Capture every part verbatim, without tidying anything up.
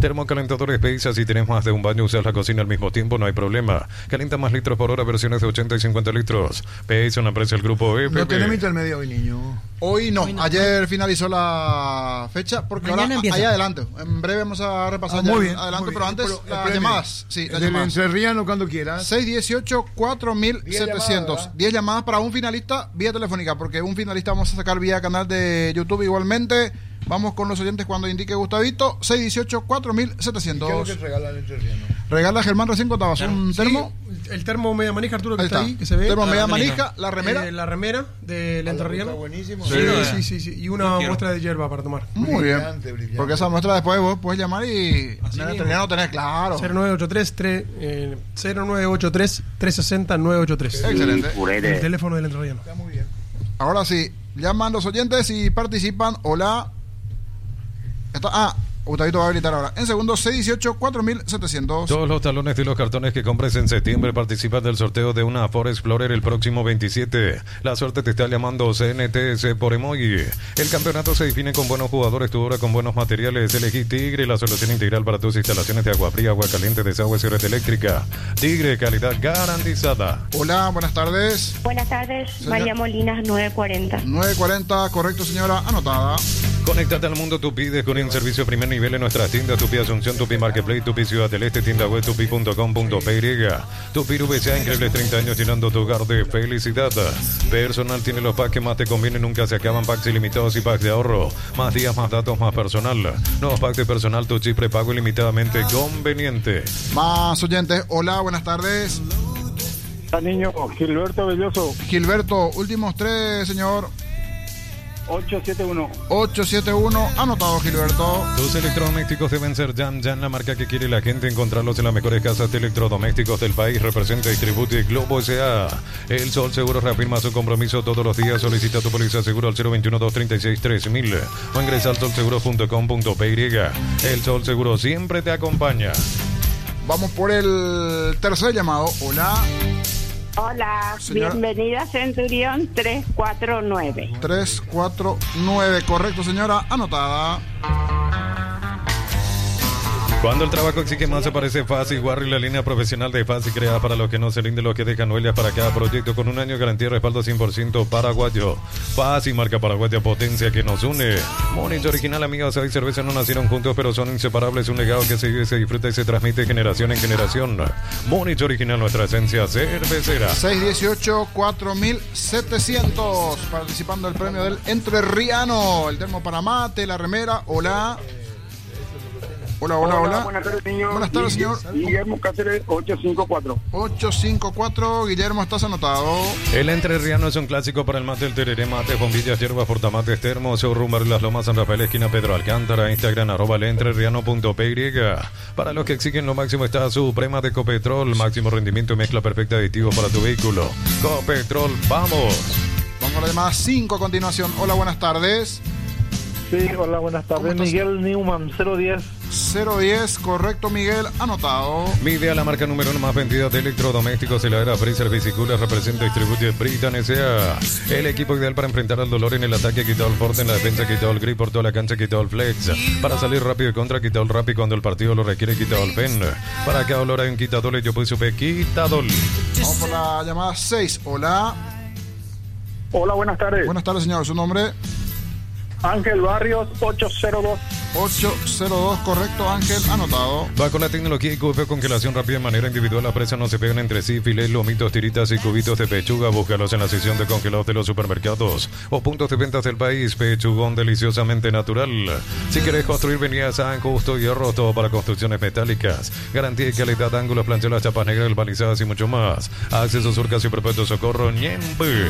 Termocalentadores Paisa, si tenés más de un baño, usas la cocina al mismo tiempo, no hay problema. Calienta más litros por hora, versiones de ochenta y cincuenta litros. Paisa, una empresa del grupo E P P. No tenemos intermedio hoy, niño. Hoy no. Hoy no. Ayer finalizó la fecha porque Mañana ahora empieza. ahí adelante. En breve vamos a repasar Ah, ya muy bien, adelante, muy pero bien. antes Pero, las premio. llamadas. Sí, las Del llamadas. Entrerriano cuando quieras. seis dieciocho cuatro mil setecientos. llamadas, diez llamadas para un finalista vía telefónica, porque un finalista vamos a sacar vía canal de YouTube igualmente. Vamos con los oyentes cuando indique Gustavito. seis dieciocho cuatro mil setecientos. ¿Qué es lo que regala el Entrerriano? Regala Germán, recién contabas un Sí, termo. el termo media manija, Arturo, que Ahí está, está. ahí, que se ve. Termo La media manija. manija, la remera. Eh, la remera del Entrerriano. Está buenísimo. Sí, sí, sí, sí. Y una muestra de hierba para tomar. Muy bien. Brillante, brillante. Porque esa muestra después vos puedes llamar y Así en el mismo. terreno tenés claro. cero nueve ocho tres tres eh, cero nueve ocho tres tres seis cero nueve ocho tres. Excelente. El teléfono del Entrerriano. Está muy bien. Ahora sí, llaman los oyentes y participan. Hola. Está, ah, Gustavito va a habilitar ahora. En segundo, seis dieciocho cuatro mil setecientos. Todos los talones y los cartones que compres en septiembre participan del sorteo de una Ford Explorer el próximo veintisiete. La suerte te está llamando C N T S por emoji. El campeonato se define con buenos jugadores, tu obra con buenos materiales. Elegí Tigre, la solución integral para tus instalaciones de agua fría, agua caliente, desagüe y red eléctrica. Tigre, calidad garantizada. Hola, buenas tardes. Buenas tardes, Señor. María Molinas nueve cuarenta. nueve cuarenta, correcto, señora. Anotada. Conéctate al mundo Tupi con un servicio primer nivel en nuestras tiendas Tupi Asunción, Tupi Marketplace, Tupi Ciudad del Este, tienda web tupi punto com punto p y. Tupi V C A, increíbles treinta años llenando tu hogar de felicidad. Personal tiene los packs que más te convienen, nunca se acaban, packs ilimitados y packs de ahorro. Más días, más datos, más personal. Nuevos packs de personal, tu chip prepago ilimitadamente conveniente. Más oyentes. Hola, buenas tardes. Niño, Gilberto Belloso, Gilberto, últimos tres, señor. ocho siete uno. ocho siete uno. Anotado, Gilberto. Tus electrodomésticos deben ser Jan Jan, la marca que quiere la gente. Encontrarlos en las mejores casas de electrodomésticos del país. Representa y distribuye Globo S A. El Sol Seguro reafirma su compromiso todos los días. Solicita tu póliza seguro al cero veintiuno, doscientos treinta y seis, tres mil o ingresa al sol seguro punto com punto p y. El Sol Seguro siempre te acompaña. Vamos por el tercer llamado. Hola. Hola, Señora. bienvenida Centurión tres cuatro nueve. tres cuatro nueve. Correcto, señora. Anotada. Cuando el trabajo exige más, se parece Fácil. Warri, la línea profesional de Fácil, creada para los que no se rinden, los que dejan huellas para cada proyecto, con un año de garantía y respaldo cien por ciento paraguayo. Fácil, marca paraguaya, potencia que nos une. Monich Original, amigos, hay cerveza, no nacieron juntos, pero son inseparables. Un legado que se vive, se disfruta y se transmite de generación en generación. Monich Original, nuestra esencia cervecera. seis dieciocho cuatro mil setecientos. Participando del premio del Entrerriano. El termo para mate, la remera. Hola. Hola, hola, hola. Buenas tardes, niño. Buenas tardes, señor. Guillermo Cáceres, ocho cinco cuatro. ocho cinco cuatro. Guillermo, estás anotado. El Entrerriano es un clásico para el mate, el tereré, mate, bombillas, hierbas, portamates, termos, showroom, Barrio Las Lomas, San Rafael, esquina Pedro Alcántara, Instagram, arroba el entrerriano punto p y. Para los que exigen lo máximo está Suprema de Copetrol, máximo rendimiento y mezcla perfecta de aditivos para tu vehículo. Copetrol, vamos. Vamos a la llamada cinco a continuación. Hola, buenas tardes. Sí, hola, buenas tardes. ¿Cómo estás? Miguel Newman, cero diez. cero diez, correcto, Miguel, anotado. Midea, la marca número uno más vendida de electrodomésticos, heladera, freezer, bicicula, representa y distribuye Britan S A. El equipo ideal para enfrentar al dolor en el ataque, quitado el forte, en la defensa, quitado el grip, por toda la cancha, quitado el flex. Para salir rápido y contra, quitado el rap y cuando el partido lo requiere, quitado el pen. Para cada dolor hay un quitador y yo pues supe quitador. Vamos por la llamada seis. Hola. Hola, buenas tardes. Buenas tardes, señor. ¿Su nombre? Ángel Barrios, ocho cero dos. ocho cero dos, correcto, Ángel, anotado. Va con la tecnología I Q F, congelación rápida de manera individual. Las presas no se pegan entre sí. Filés, lomitos, tiritas y cubitos de pechuga. Búscalos en la sección de congelados de los supermercados o puntos de ventas del país. Pechugón deliciosamente natural. Si querés construir, venía a San Justo Hierro, todo para construcciones metálicas. Garantía y calidad, ángulos, planchelas, chapas negras, balizadas y mucho más. Acceso Surcas y Perpetuo Socorro, Ñembe.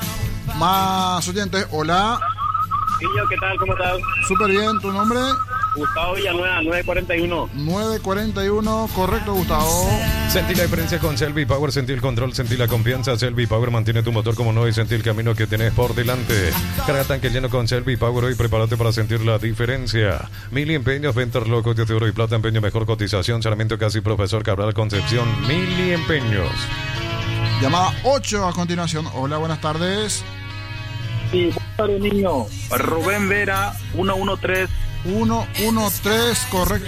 Más oyentes, hola. Niño, ¿qué tal? ¿Cómo estás? Súper bien, ¿tu nombre? Gustavo Villanueva, nueve cuarenta y uno. nueve cuarenta y uno, correcto, Gustavo. Sentí la diferencia con Selby Power, sentí el control, sentí la confianza. Selby Power mantiene tu motor como no y sentí el camino que tienes por delante. Carga tanque lleno con Selby Power hoy, prepárate para sentir la diferencia. Mil empeños, ventas locos de oro y plata, empeño, mejor cotización, Sarmiento Casi, Profesor Cabral, Concepción, mil empeños. Llamada ocho a continuación. Hola, buenas tardes. Sí, buenas tardes, niño. Rubén Vera, uno uno tres. uno uno tres, correcto, Rubén,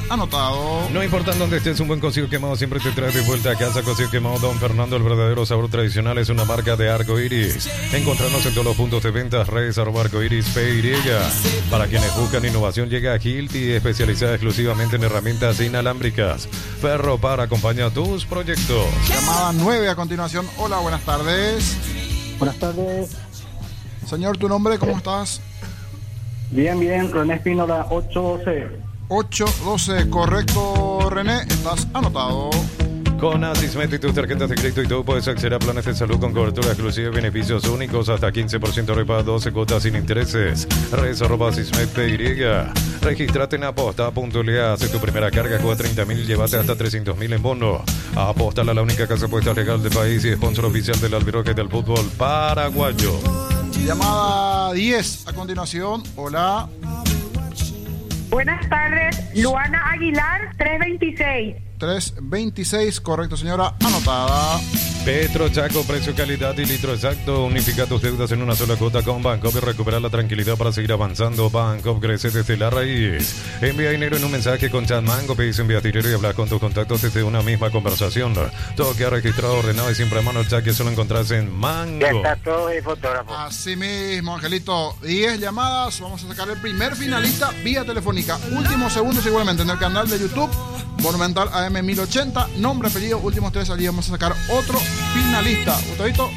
anotado. No importa dónde estés, un buen cocido quemado siempre te trae de vuelta a casa. Cocido quemado Don Fernando, el verdadero sabor tradicional, es una marca de Arco Iris. Encontrarnos en todos los puntos de ventas, redes arroba Arco Iris P Y. Para quienes buscan innovación, llega a Hilti, especializada exclusivamente en herramientas inalámbricas. Ferro para acompañar tus proyectos. Llamada nueve a continuación. Hola, buenas tardes. Buenas tardes. Señor, ¿tu nombre? ¿Cómo estás? Bien, bien, René Espínola, ocho doce. ocho doce, correcto, René, estás anotado. Con Asismet y tus tarjetas de crédito y todo puedes acceder a planes de salud con cobertura exclusiva y beneficios únicos hasta quince por ciento repa, doce cuotas sin intereses. Redes arroba Asismet P Y. Regístrate en aposta punto L A. Hace tu primera carga, juega treinta mil y llévate hasta trescientos mil en bono. Apostala, la única casa apuesta legal del país y sponsor oficial del Albiroque del fútbol paraguayo. Llamada diez a continuación. Hola. Buenas tardes, Luana Aguilar, tres veintiséis. tres veintiséis, correcto, señora, anotada. Petro Chaco, precio, calidad y litro exacto. Unifica tus deudas en una sola cuota con Bancopp y recupera la tranquilidad para seguir avanzando. Bancopp crece desde la raíz. Envía dinero en un mensaje con Chat Mango, pedís envía dinero y hablas con tus contactos desde una misma conversación. Todo queda registrado, ordenado y siempre a mano. El chat que solo encontrás en Mango. Ya está todo de fotógrafo. Así mismo, Angelito, diez llamadas. Vamos a sacar el primer finalista vía telefónica. Últimos segundos igualmente en el canal de YouTube Monumental A M mil ochenta. Nombre, apellido, últimos tres allí. Vamos a sacar otro finalista. Gustavito.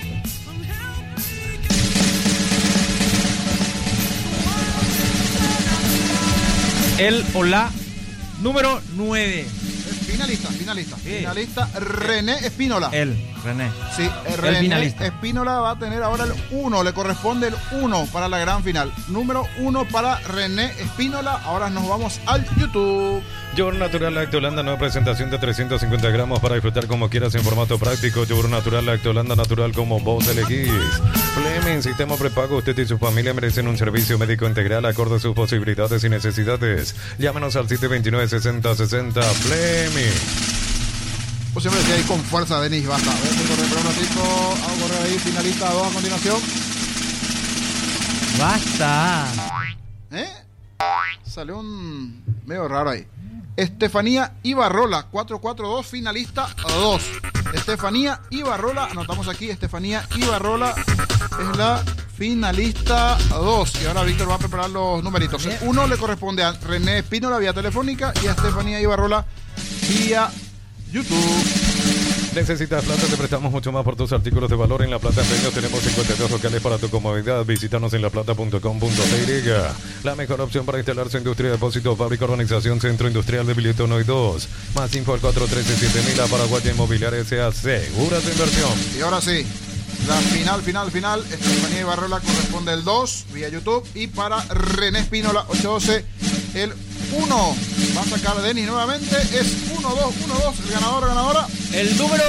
El o la número nueve. Finalista, finalista. Sí. Finalista René Espínola. El, René. Sí, eh, René finalista. Espínola va a tener ahora el uno. Le corresponde el uno para la gran final. Número uno para René Espínola. Ahora nos vamos al YouTube. Yogur Natural Lactolanda, nueva presentación de trescientos cincuenta gramos para disfrutar como quieras en formato práctico. Yogur Natural Lactolanda, natural como vos elegís. Fleming, sistema prepago. Usted y su familia merecen un servicio médico integral acorde a sus posibilidades y necesidades. Llámenos al siete dos nueve, sesenta sesenta. Fleming. Pues siempre decía ahí con fuerza, Denis, basta. Voy a correr por un ratito. Hago correr ahí, finalista dos a continuación. Basta. ¿Eh? Salió un medio raro ahí. Estefanía Ibarrola, cuatro cuatro dos, finalista dos. Estefanía Ibarrola, anotamos aquí, Estefanía Ibarrola es la finalista dos. Y ahora Víctor va a preparar los numeritos. El uno le corresponde a René Espínola vía telefónica y a Estefanía Ibarrola vía YouTube. ¿Necesitas plata? Te prestamos mucho más por tus artículos de valor. En La Plata Empeño tenemos cincuenta y dos locales para tu comodidad. Visítanos en laplata punto com punto P Y. La mejor opción para instalar su industria de depósito, fábrica, organización, centro industrial de billete uno y dos. Más info al cuatro uno tres siete mil. A Paraguay Inmobiliaria S A. Segura tu inversión. Y ahora sí, la final, final, final. Estefanía Ibarrola corresponde el dos vía YouTube. Y para René Espínola, ocho doce, el uno. Va a sacar Denis nuevamente. Es uno dos, uno dos. El ganador, ganadora. El número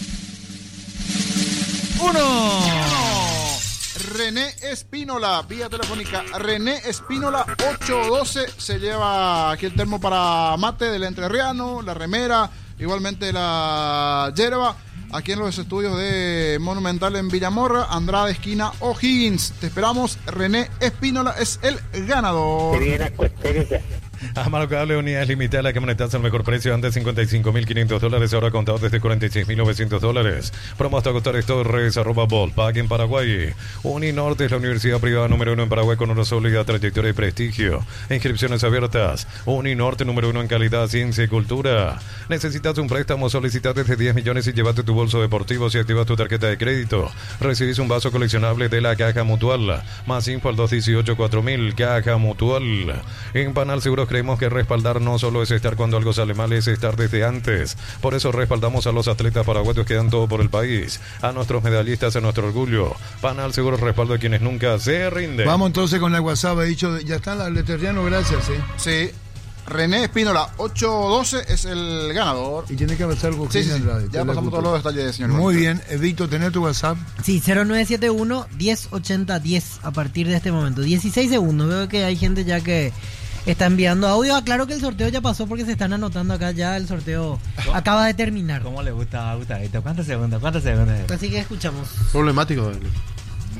uno. René Espínola, vía telefónica. René Espínola, ocho doce. Se lleva aquí el termo para mate del entrerriano, la remera, igualmente la yerba. Aquí en los estudios de Monumental en Villamorra, Andrade, esquina O'Higgins. Te esperamos. René Espínola es el ganador. Amaro Cable, unidades limitadas, la camioneta al mejor precio, antes cincuenta y cinco mil quinientos dólares, ahora contado desde cuarenta y seis mil novecientos dólares. Promo hasta costar Torres, arroba Volpac en Paraguay. Uninorte es la universidad privada número uno en Paraguay con una sólida trayectoria y prestigio. Inscripciones abiertas. Uninorte número uno en calidad, ciencia y cultura. ¿Necesitas un préstamo? Solicita desde diez millones y llévate tu bolso deportivo si activas tu tarjeta de crédito. Recibís un vaso coleccionable de la Caja Mutual. Más info al dos uno ocho cuatro mil. Caja Mutual. En Panal Seguros creemos que respaldar no solo es estar cuando algo sale mal, es estar desde antes. Por eso respaldamos a los atletas paraguayos que dan todo por el país, a nuestros medallistas, a nuestro orgullo. Panal Seguros respaldo a quienes nunca se rinden. Vamos entonces con el WhatsApp. He dicho, ya están las leterianos, gracias. ¿sí? Sí. René Espínola, ocho doce es el ganador. Y tiene que avanzar algo. Sí, sí, sí. Ya pasamos todos los detalles, señor. Muy bien. Eh, Víctor, ¿tenés tu WhatsApp? Sí, cero nueve siete uno, diez ochenta diez a partir de este momento. dieciséis segundos. Veo que hay gente ya que está enviando audio. Aclaro que el sorteo ya pasó porque se están anotando acá ya. El sorteo ¿Cómo? acaba de terminar. ¿Cómo le gusta a Gustavito? ¿Cuántos segundos? ¿Cuántos segundos? Así que escuchamos. Problemático.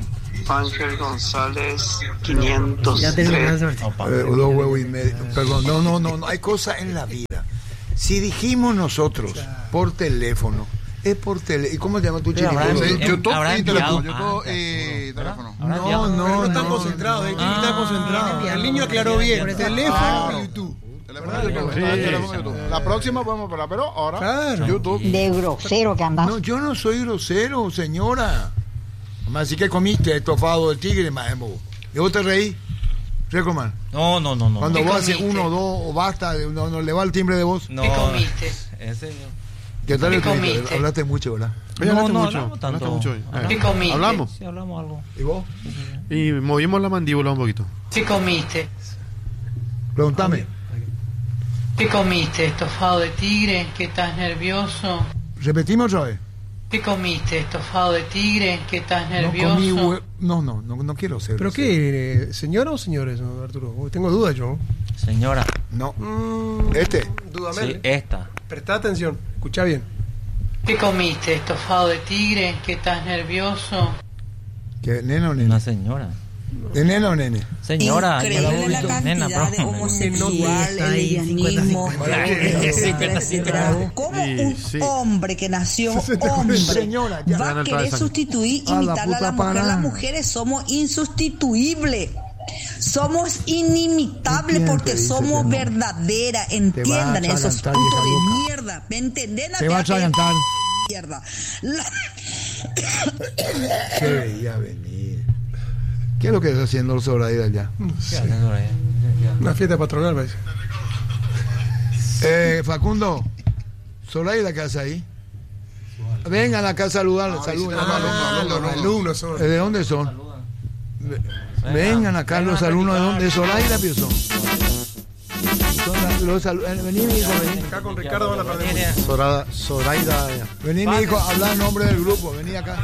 Ángel González, quinientos Ya tres. terminó el sorteo. Eh, dos huevos y medio. Perdón, no, no, no, no. Hay cosas en la vida. Si dijimos nosotros por teléfono, es por teléfono. ¿Y cómo se llama tu Pero chiquito? habrá Sí, envi- YouTube habrá y teléfono. enviado YouTube antes, y ¿verdad? teléfono. Habrá No, enviado. no, Pero no están no, concentrados, ¿eh? ¿Quién Ah, está concentrado? bien. El niño aclaró bien. Por eso- Teléfono Claro. y YouTube. Teléfono y YouTube. Teléfono y YouTube. La próxima podemos parar, pero ahora Claro. YouTube. De grosero que andas. No, yo no soy grosero, señora. Más así que comiste estofado de tigre, más ¿y vos te reí? Recomar. No, no, no, no. Cuando no. vos haces uno o dos o basta, no, no le va el timbre de voz. No, ese ¿Qué tal ¿Qué el timbre? comiste? Hablaste mucho, ¿verdad? Oye, no, hablaste no mucho, hablamos hablaste tanto. mucho hoy. Hablamos. ¿Qué comiste? Hablamos Sí, hablamos algo. ¿Y vos? y movimos la mandíbula un poquito. ¿Qué comiste? Preguntame. ¿Qué comiste? ¿Estofado de tigre? ¿Que estás nervioso? Repetimos otra vez. ¿Qué comiste? ¿Estofado de tigre? ¿Que estás No nervioso? comí hue- no, no, no, no quiero ser. ¿Pero grosero. qué? eh, ¿Señora o señores, Arturo? Uy, tengo dudas yo. Señora, No. Mm, Este. Dúdame. sí, esta. Presta atención. Escucha bien. ¿Qué comiste? ¿Estofado de tigre? ¿Que estás nervioso? ¿Qué, nena o Una nene? señora. ¿De nena o nene? Señora, Increíble la cantidad nena, de bro. homosexual, el Ahí, lesbianismo, cincuenta, etcétera, etcétera. ¿Cómo Sí, un sí. hombre que nació hombre Señora, ya. va Gana a el querer travesaño. sustituir, A la imitar a puta la mujer? parada. Las mujeres somos insustituibles. Somos inimitables ¿Quién porque te dice somos que no? verdaderas. Entiendan vas a esos atragantar, putos vieja de loca. mierda. ¿Me entendés? Te vas a atragantar. Mierda. La- Se veía venir. ¿Qué es lo que está haciendo el Zoraida allá? ¿Qué hacen sobre ella? Una fiesta patronal, parece. Eh, Facundo, Zoraida, ¿qué hace ahí? Vengan acá a saludarle. Saluden. Ah, los alumnos son. ¿De dónde son? Ve- Vengan acá los alumnos de dónde. De Zoraida, ¿qué son? Son la- los alu- eh, Vení, mi hijo, vení. Acá con Ricardo van a perder mucho. Sorada, Zoraida. Vení, mi hijo, habla en nombre del grupo. Vení acá.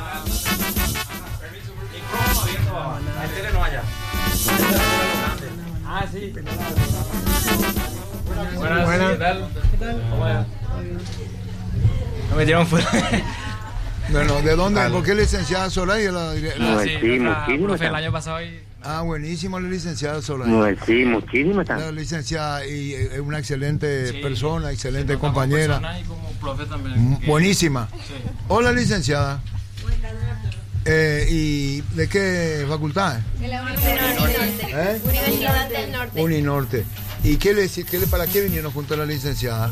Ah, sí. Buenas. Me metieron fuera. Bueno, ¿de dónde? ¿Por qué licenciada Zoraida? La, dire- la- Sí, muchísimo. profe, el año pasado y... Ah, buenísimo la licenciada Zoraida. Muy- Sí, muchísimo. La Está. licenciada y eh, es una excelente Sí. persona, excelente Sí, como compañera. persona y como profe también. Mm, Que- Buenísima. Sí. Hola, licenciada. Eh, ¿Y de qué facultad? De la Universidad del Norte. ¿Eh? Universidad del Norte. Uninorte. ¿Y qué le, qué le- para qué vinieron junto a la licenciada?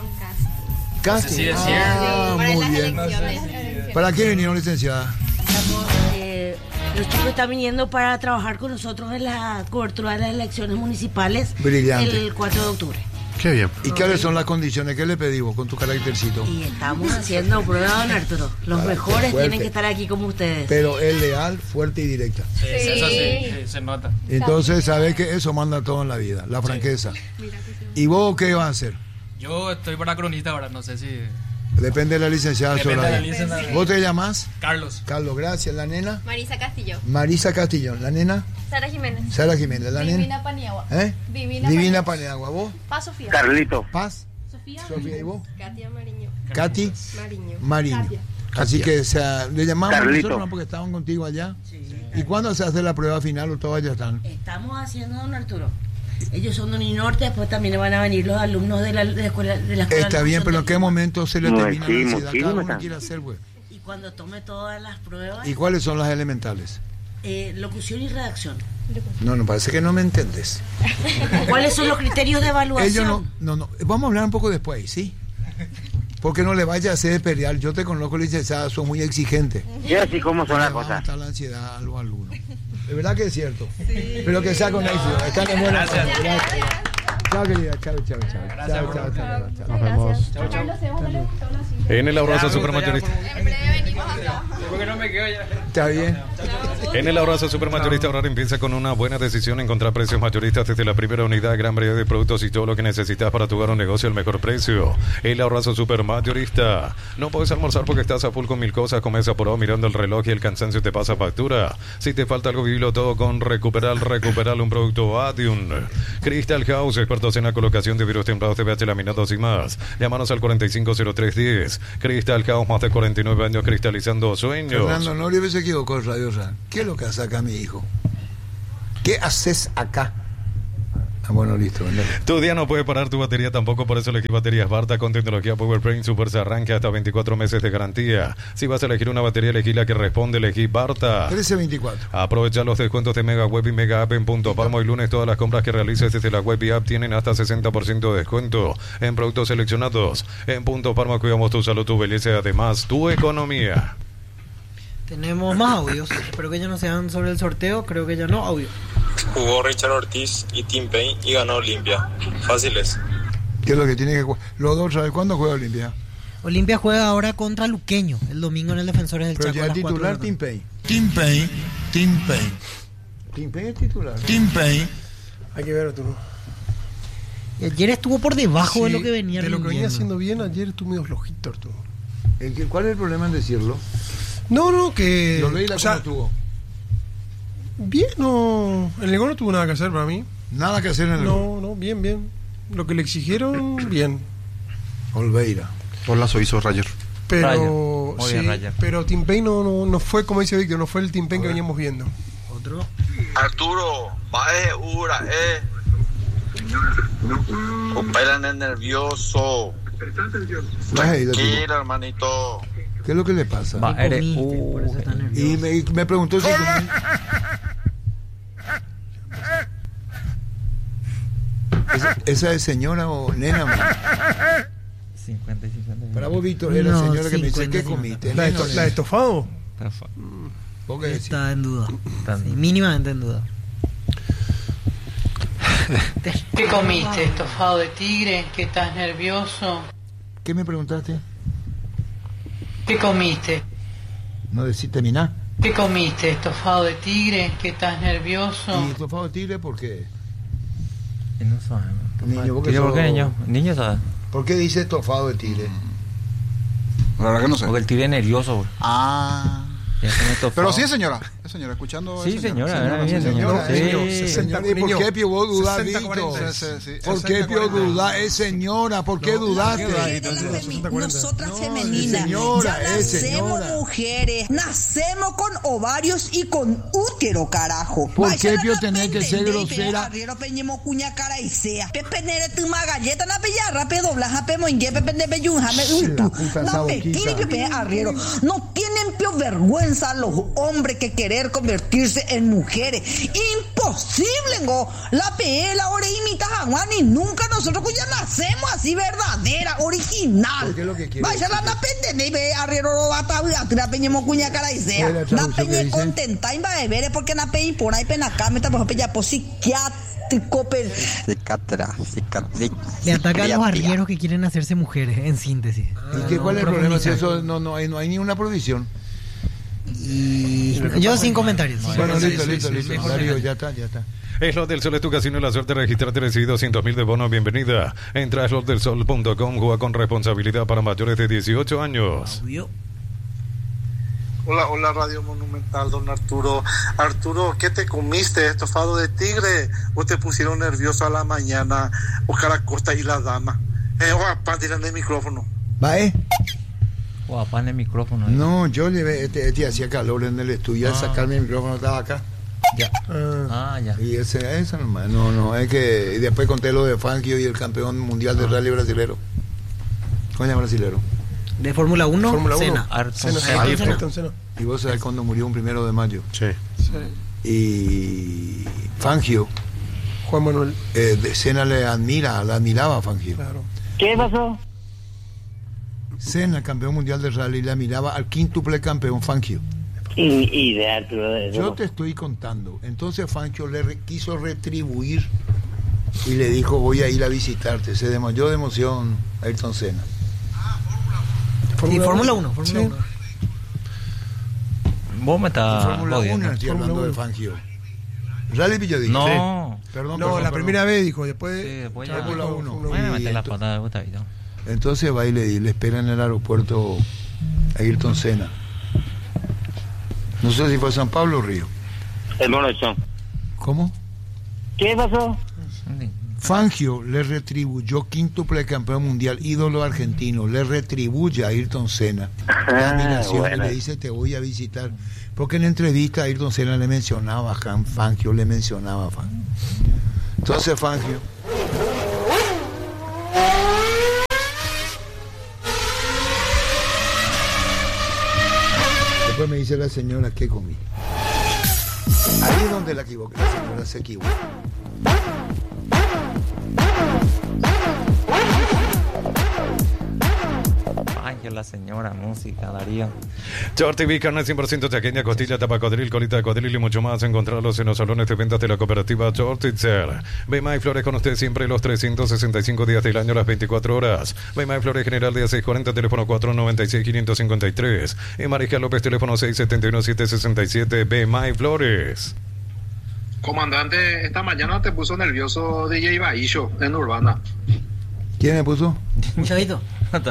Casi. Sí, es Ah, Para muy las bien. elecciones. ¿Para qué vinieron, licenciada? Eh, los chicos están viniendo para trabajar con nosotros en la cobertura de las elecciones municipales Brillante. el cuatro de octubre. Qué bien. ¿Y cuáles son las condiciones que le pedimos con tu caráctercito? Y estamos haciendo prueba, don Arturo. Los mejores fuerte. tienen que estar aquí como ustedes. Pero es leal, fuerte y directa. Sí, eso sí, sí, se nota. Entonces, sabe que eso manda todo en la vida, la franqueza. ¿Y vos qué vas a hacer? Yo estoy para cronista ahora, no sé si... Depende de la licenciada Depende de la Soraya. licenciada. ¿Vos te llamas? Carlos. Carlos, gracias. ¿La nena? Marisa Castillo. Marisa Castillón. ¿La nena? Sara Jiménez. Sara Jiménez. ¿La nena? Divina Paniagua. ¿Eh? Divina, Divina Paniagua. ¿Vos? Paz Sofía. Carlito. Paz. Sofía. Sofía, ¿y vos? Katia Mariño. Katy Mariño. Mariño. Katia. Así que, o sea, le llamamos a Carlito. nosotros ¿no? porque estaban contigo allá. ¿Y cuándo se hace la prueba final o todas ya están? Estamos haciendo, don Arturo. Ellos son de Uninorte, después también van a venir los alumnos de la, de la escuela. De la escuela Está bien, pero ¿en qué momento se le Muy- termina sí, la ansiedad? muchísimo Cada uno está. quiere hacer, güey. Y cuando tome todas las pruebas, ¿Y cuáles son las elementales? eh, locución y redacción. No, no, parece que no me entiendes. ¿Cuáles son los criterios de evaluación? Ellos no, no, no. Vamos a hablar un poco después, ¿sí? Porque no le vaya a hacer pelear. Yo te conozco, licenciada, son muy exigentes. Y así como son las Le va a cosas. matar la ansiedad a los alumnos. De verdad que es cierto. Pero que sea con éxito. Están en buena Gracias. manos. Gracias. Chao, querida. Chao, chao, chao. Chao, chao, chao, chao. Nos vemos. Chao, Carlos, se va a darle todos los hijos. En el abrazo supermayorista. En breve venimos acá. Porque no me quedo ya. ¿Está bien? En el abrazo supermayorista ahora empieza con una buena decisión encontrar precios mayoristas desde la primera unidad, gran variedad de productos y todo lo que necesitas para tu hogar o negocio al mejor precio. El abrazo supermayorista. No puedes almorzar porque estás a full con mil cosas, comes apurado mirando el reloj y el cansancio te pasa factura. Si te falta algo, vivilo todo con Recuperal. Recuperal, un producto Adium. Crystal House, expertos Senna, colocación de virus templados, T V H laminados y más. Llámanos al cuarenta y cinco cero tres diez. Cristal Caos, más de cuarenta y nueve años cristalizando sueños. Fernando Norio se equivocó, Radiosa. ¿Qué es lo que hace acá, mi hijo? ¿Qué haces acá? Ah, bueno, listo. Vendale. Tu día no puede parar tu batería tampoco, por eso elegí baterías Barta con tecnología PowerPrint Super, se arranque hasta veinticuatro meses de garantía. Si vas a elegir una batería, elegí la que responde, elegí Barta. trece veinticuatro. Aprovecha los descuentos de Mega Web y Mega App en Punto Palmo. Y lunes todas las compras que realices desde la web y app tienen hasta sesenta por ciento de descuento en productos seleccionados. En Punto Palmo cuidamos tu salud, tu belleza y además tu economía. Tenemos más audios. Espero que ya no sean sobre el sorteo. Creo que ya no. Audio. Jugó Richard Ortiz y Tim Payne y ganó Olimpia. Fáciles. ¿Qué es lo que tiene que jugar? Los dos, ¿sabes cuándo juega Olimpia? Olimpia juega ahora contra Luqueño el domingo en el Defensores del Pero Chaco. ya a el las cuatro titular, de la Tim tarde. Payne. Tim Payne, Tim Payne, Tim Payne es titular. Tim Payne. Hay que ver, Arturo. Y ayer estuvo por debajo de Sí, lo que venía de lo que venía rindiendo. haciendo bien, ayer estuvo medio flojito, Arturo. ¿El que- ¿Cuál es el problema en decirlo? No, no, que... Lo leí la o sea, estuvo. Bien, no... El Legón no tuvo nada que hacer para mí. Nada que hacer en el No, no, bien, bien. Lo que le exigieron, bien. Olveira. Olazo hizo Rayer. Pero, Rayer. Muy sí, bien, Rayer. pero Tim Payne no, no, no fue, como dice Víctor, no fue el Tim Payne que veníamos viendo. Otro. Arturo, baje ura, eh. Operan el nervioso. Tranquilo, hermanito. ¿Qué es lo que le pasa? Va, eres- Por eso está nervioso. Y me, y me preguntó si... comí- ¿Esa, ¿Esa es señora o nena? man? cincuenta y cincuenta. Para vos, Víctor, es la No, señora que me dice, cincuenta, ¿qué comiste? ¿La, ¿Nena o esto- nena? ¿La de estofado? ¿Vos qué decís? Está en duda. Sí, mínimamente en duda. ¿Qué comiste? ¿Estofado de tigre? ¿Que estás nervioso? ¿Qué me preguntaste? ¿Qué comiste? No decís terminar. ¿Qué comiste? ¿Estofado de tigre? ¿Que estás nervioso? ¿Y estofado de tigre por qué? No sabemos. Niño, ¿por qué, ¿Por qué sos- niño? Niño sabe. ¿Por qué dice estofado de tigre? La verdad que no sé. Porque el tigre es nervioso, güey. Ah. Ya se me tofado. Pero sí es señora. Es señora, escuchando. Sí, es señora, era bien, sí, señora. Sí. Señora, sesenta, ¿y por niño. qué Pio vos dudás, sesenta, Víctor? cuarenta. Sí, sí, sí. ¿Por qué sesenta, Pio cuarenta. dudás? Es señora, ¿por qué dudaste? Nosotras No, femeninas señora, ya es nacemos señora. mujeres, nacemos con ovarios y con útero, carajo. ¿Por Vaya qué, la Pio, na tenés que ser pendente y grosera? pe arriero peñemo cuña cara y sea. Pe penere tu magalleta na pe yarra pe doblaja pe moingue pe pende pe yunja me Sí, la untu. puta esa Na pe boquita. tini pe pe arriero. No tienen Pio vergüenza los hombres que querer convertirse en mujeres. Imposible, go. La pe la ore imita Juan y nunca nosotros que ya nacemos así verdadera, original. ¿Qué es lo que quiere Vaya la decir? na pende ve arriero ro bata la peñemo cuña cara y sea. ¿Cuál es la Na traducción que peñe dice? contenta y va a ver porque na pe por ahí pena acá me por ya po psiquiátrico per Cicatra, cicatriz. Le atacan a los arrieros que quieren hacerse mujeres, en síntesis. ¿Y qué, cuál es el problema? Si eso no, no, hay, no hay ni una provisión. Y yo sin comentarios. Bueno, Sí, listo, sí, listo, sí, listo. mejor Darío, que- ya está, ya está. Slot del Sol es tu casino y la suerte de registrarte recibe doscientos mil de bono. Bienvenida. Entra a slot del sol punto com, juega con responsabilidad para mayores de dieciocho años. Audio. Hola, hola Radio Monumental, don Arturo. Arturo, ¿qué te comiste? ¿Estofado de tigre? ¿O te pusieron nervioso a la mañana? Oscar Acosta y la dama. Eh, guapa, tirando el micrófono. ¿Va, eh? Guapa en el micrófono. eh. No, yo le este, este hacía calor en el estudio. Al Ah. sacarme el micrófono estaba acá. Ya. Ah, ya. Y ese, esa nomás. No, no, es que. Y después conté lo de Fangio y el campeón mundial de rally brasilero. ¿Cómo se llama brasilero? De Fórmula uno, Fórmula uno. Senna. Ayrton Senna, Senna. Ayrton Ayrton Senna. Y vos sabés cuando murió un primero de mayo. Sí. Sí. Y Fangio, Juan Manuel. eh, de Senna le admira, la admiraba a Fangio. Claro. ¿Qué pasó? Senna, campeón mundial de rally, le admiraba al quíntuple campeón Fangio. Y, y de Arturo de Yo te estoy contando. Entonces Fangio le re- quiso retribuir y le dijo, voy a ir a visitarte. Se desmayó de emoción Ayrton Senna. Sí, Fórmula uno, Fórmula Sí. uno. Vos me estás Fórmula uno jodiendo. estoy Fórmula hablando de uno. Fangio. Rally Villadí. No. Perdón, No, perdón, la perdón. primera vez dijo, después. Sí, después Chao, ya. Fórmula Fórmula uno. uno. Voy a Y meter la ento- patada de Gustavito. Entonces va y le, y le espera en el aeropuerto Ayrton Senna. No sé si fue San Pablo o Río. El morochón. ¿Cómo? ¿Qué pasó? Fangio le retribuyó quíntuple campeón mundial, ídolo argentino, le retribuye a Ayrton Senna la admiración bueno. y le dice te voy a visitar, porque en entrevista a Ayrton Senna le mencionaba a Han Fangio, le mencionaba a Fangio. Entonces Fangio después me dice la señora ¿qué comí? Ahí es donde la equivoqué, la señora se equivocó. Fangio, la señora, música, Darío. Short T V, carne cien por ciento chaqueña, costilla, tapa codril, colita de codril y mucho más. Encontrarlos en los salones de ventas de la cooperativa Short Itzel. Bema y Flores con usted siempre los trescientos sesenta y cinco días del año, las veinticuatro horas. Bema y Flores General día seiscientos cuarenta, teléfono cuatro noventa y seis, quinientos cincuenta y tres. Y Mariscal López, teléfono seis setenta y uno, setecientos sesenta y siete. Bema y Flores. Comandante, esta mañana te puso nervioso D J Baillo en Urbana. ¿Quién me puso? Un chavito.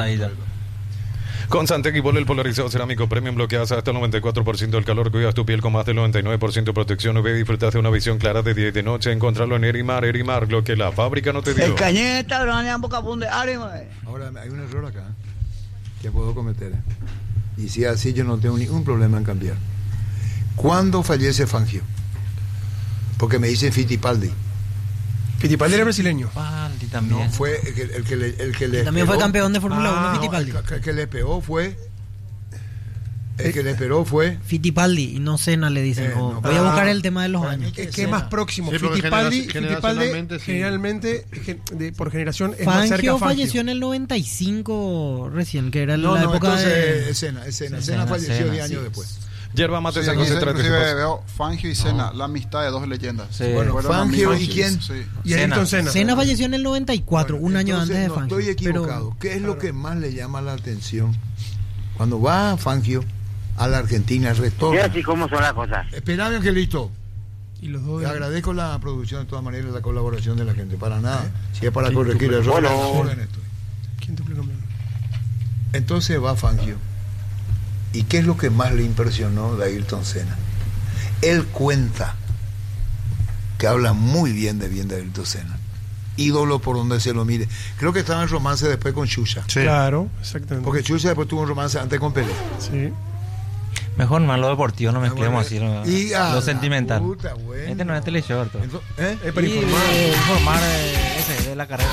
Con Santec Bol, el polarizado cerámico premium, bloqueas hasta el noventa y cuatro por ciento del calor, cuidas tu piel con más del noventa y nueve por ciento de protección U V, disfrutas de una visión clara de día y de noche. Encontrarlo en Erimar, Erimar, lo que la fábrica no te dio. El cañeta, gran boca punta, áreme. Ahora hay un error acá que puedo cometer. Y si es así, yo no tengo ningún problema en cambiar. ¿Cuándo fallece Fangio? Porque me dicen Fittipaldi. Fittipaldi era brasileño. Fittipaldi también. No, fue el que, el que le, el que le También pegó. fue campeón de Fórmula Ah, uno, Fittipaldi. No, el, el que le pegó fue. El que le esperó fue. Fittipaldi y no Senna, le dicen. Eh, Oh, no, voy a ah, buscar el tema de los años. Es que es más próximo. Sí, porque Fittipaldi, genera- Fittipaldi generacionalmente, sí. generalmente, gen- de- por generación, es más cerca Fangio a Fangio. falleció en el noventa y cinco recién, que era No, la no, época entonces de... es Senna, es Senna. Sí, Senna Senna, falleció Senna, diez sí. años después. Yerba mate Sí, San aquí José se- trae inclusive de veo Fangio y Senna, la amistad de dos leyendas. Sí. Bueno, Fueron Fangio amigos. y quién. Sí. Y Ayrton Senna. Senna falleció en el noventa y cuatro, un año Entonces, antes de no Fangio. estoy equivocado. ¿Qué es lo que más le llama la atención cuando va Fangio a la Argentina, Y retorna? así como son las cosas. Espérame, Angelito. Y los dos. Le agradezco la producción de todas maneras, la colaboración de la gente. Para nada. Si es para corregir errores, Bueno. a la orden estoy. ¿Quién te explica? Entonces va Fangio. ¿Y qué es lo que más le impresionó de Ayrton Senna? Él cuenta que habla muy bien de bien de Ayrton Senna. Ídolo por donde se lo mire. Creo que estaba en romance después con Xuxa. Sí. Claro, exactamente. Porque Xuxa después tuvo un romance antes con Pelé. Sí. Mejor más lo deportivo, no mezclemos así lo, Y a lo la sentimental. puta, bueno. Este no es teleshort. Entonces, ¿eh? Es para Y, informar. eh, informar eh, ese de la carrera.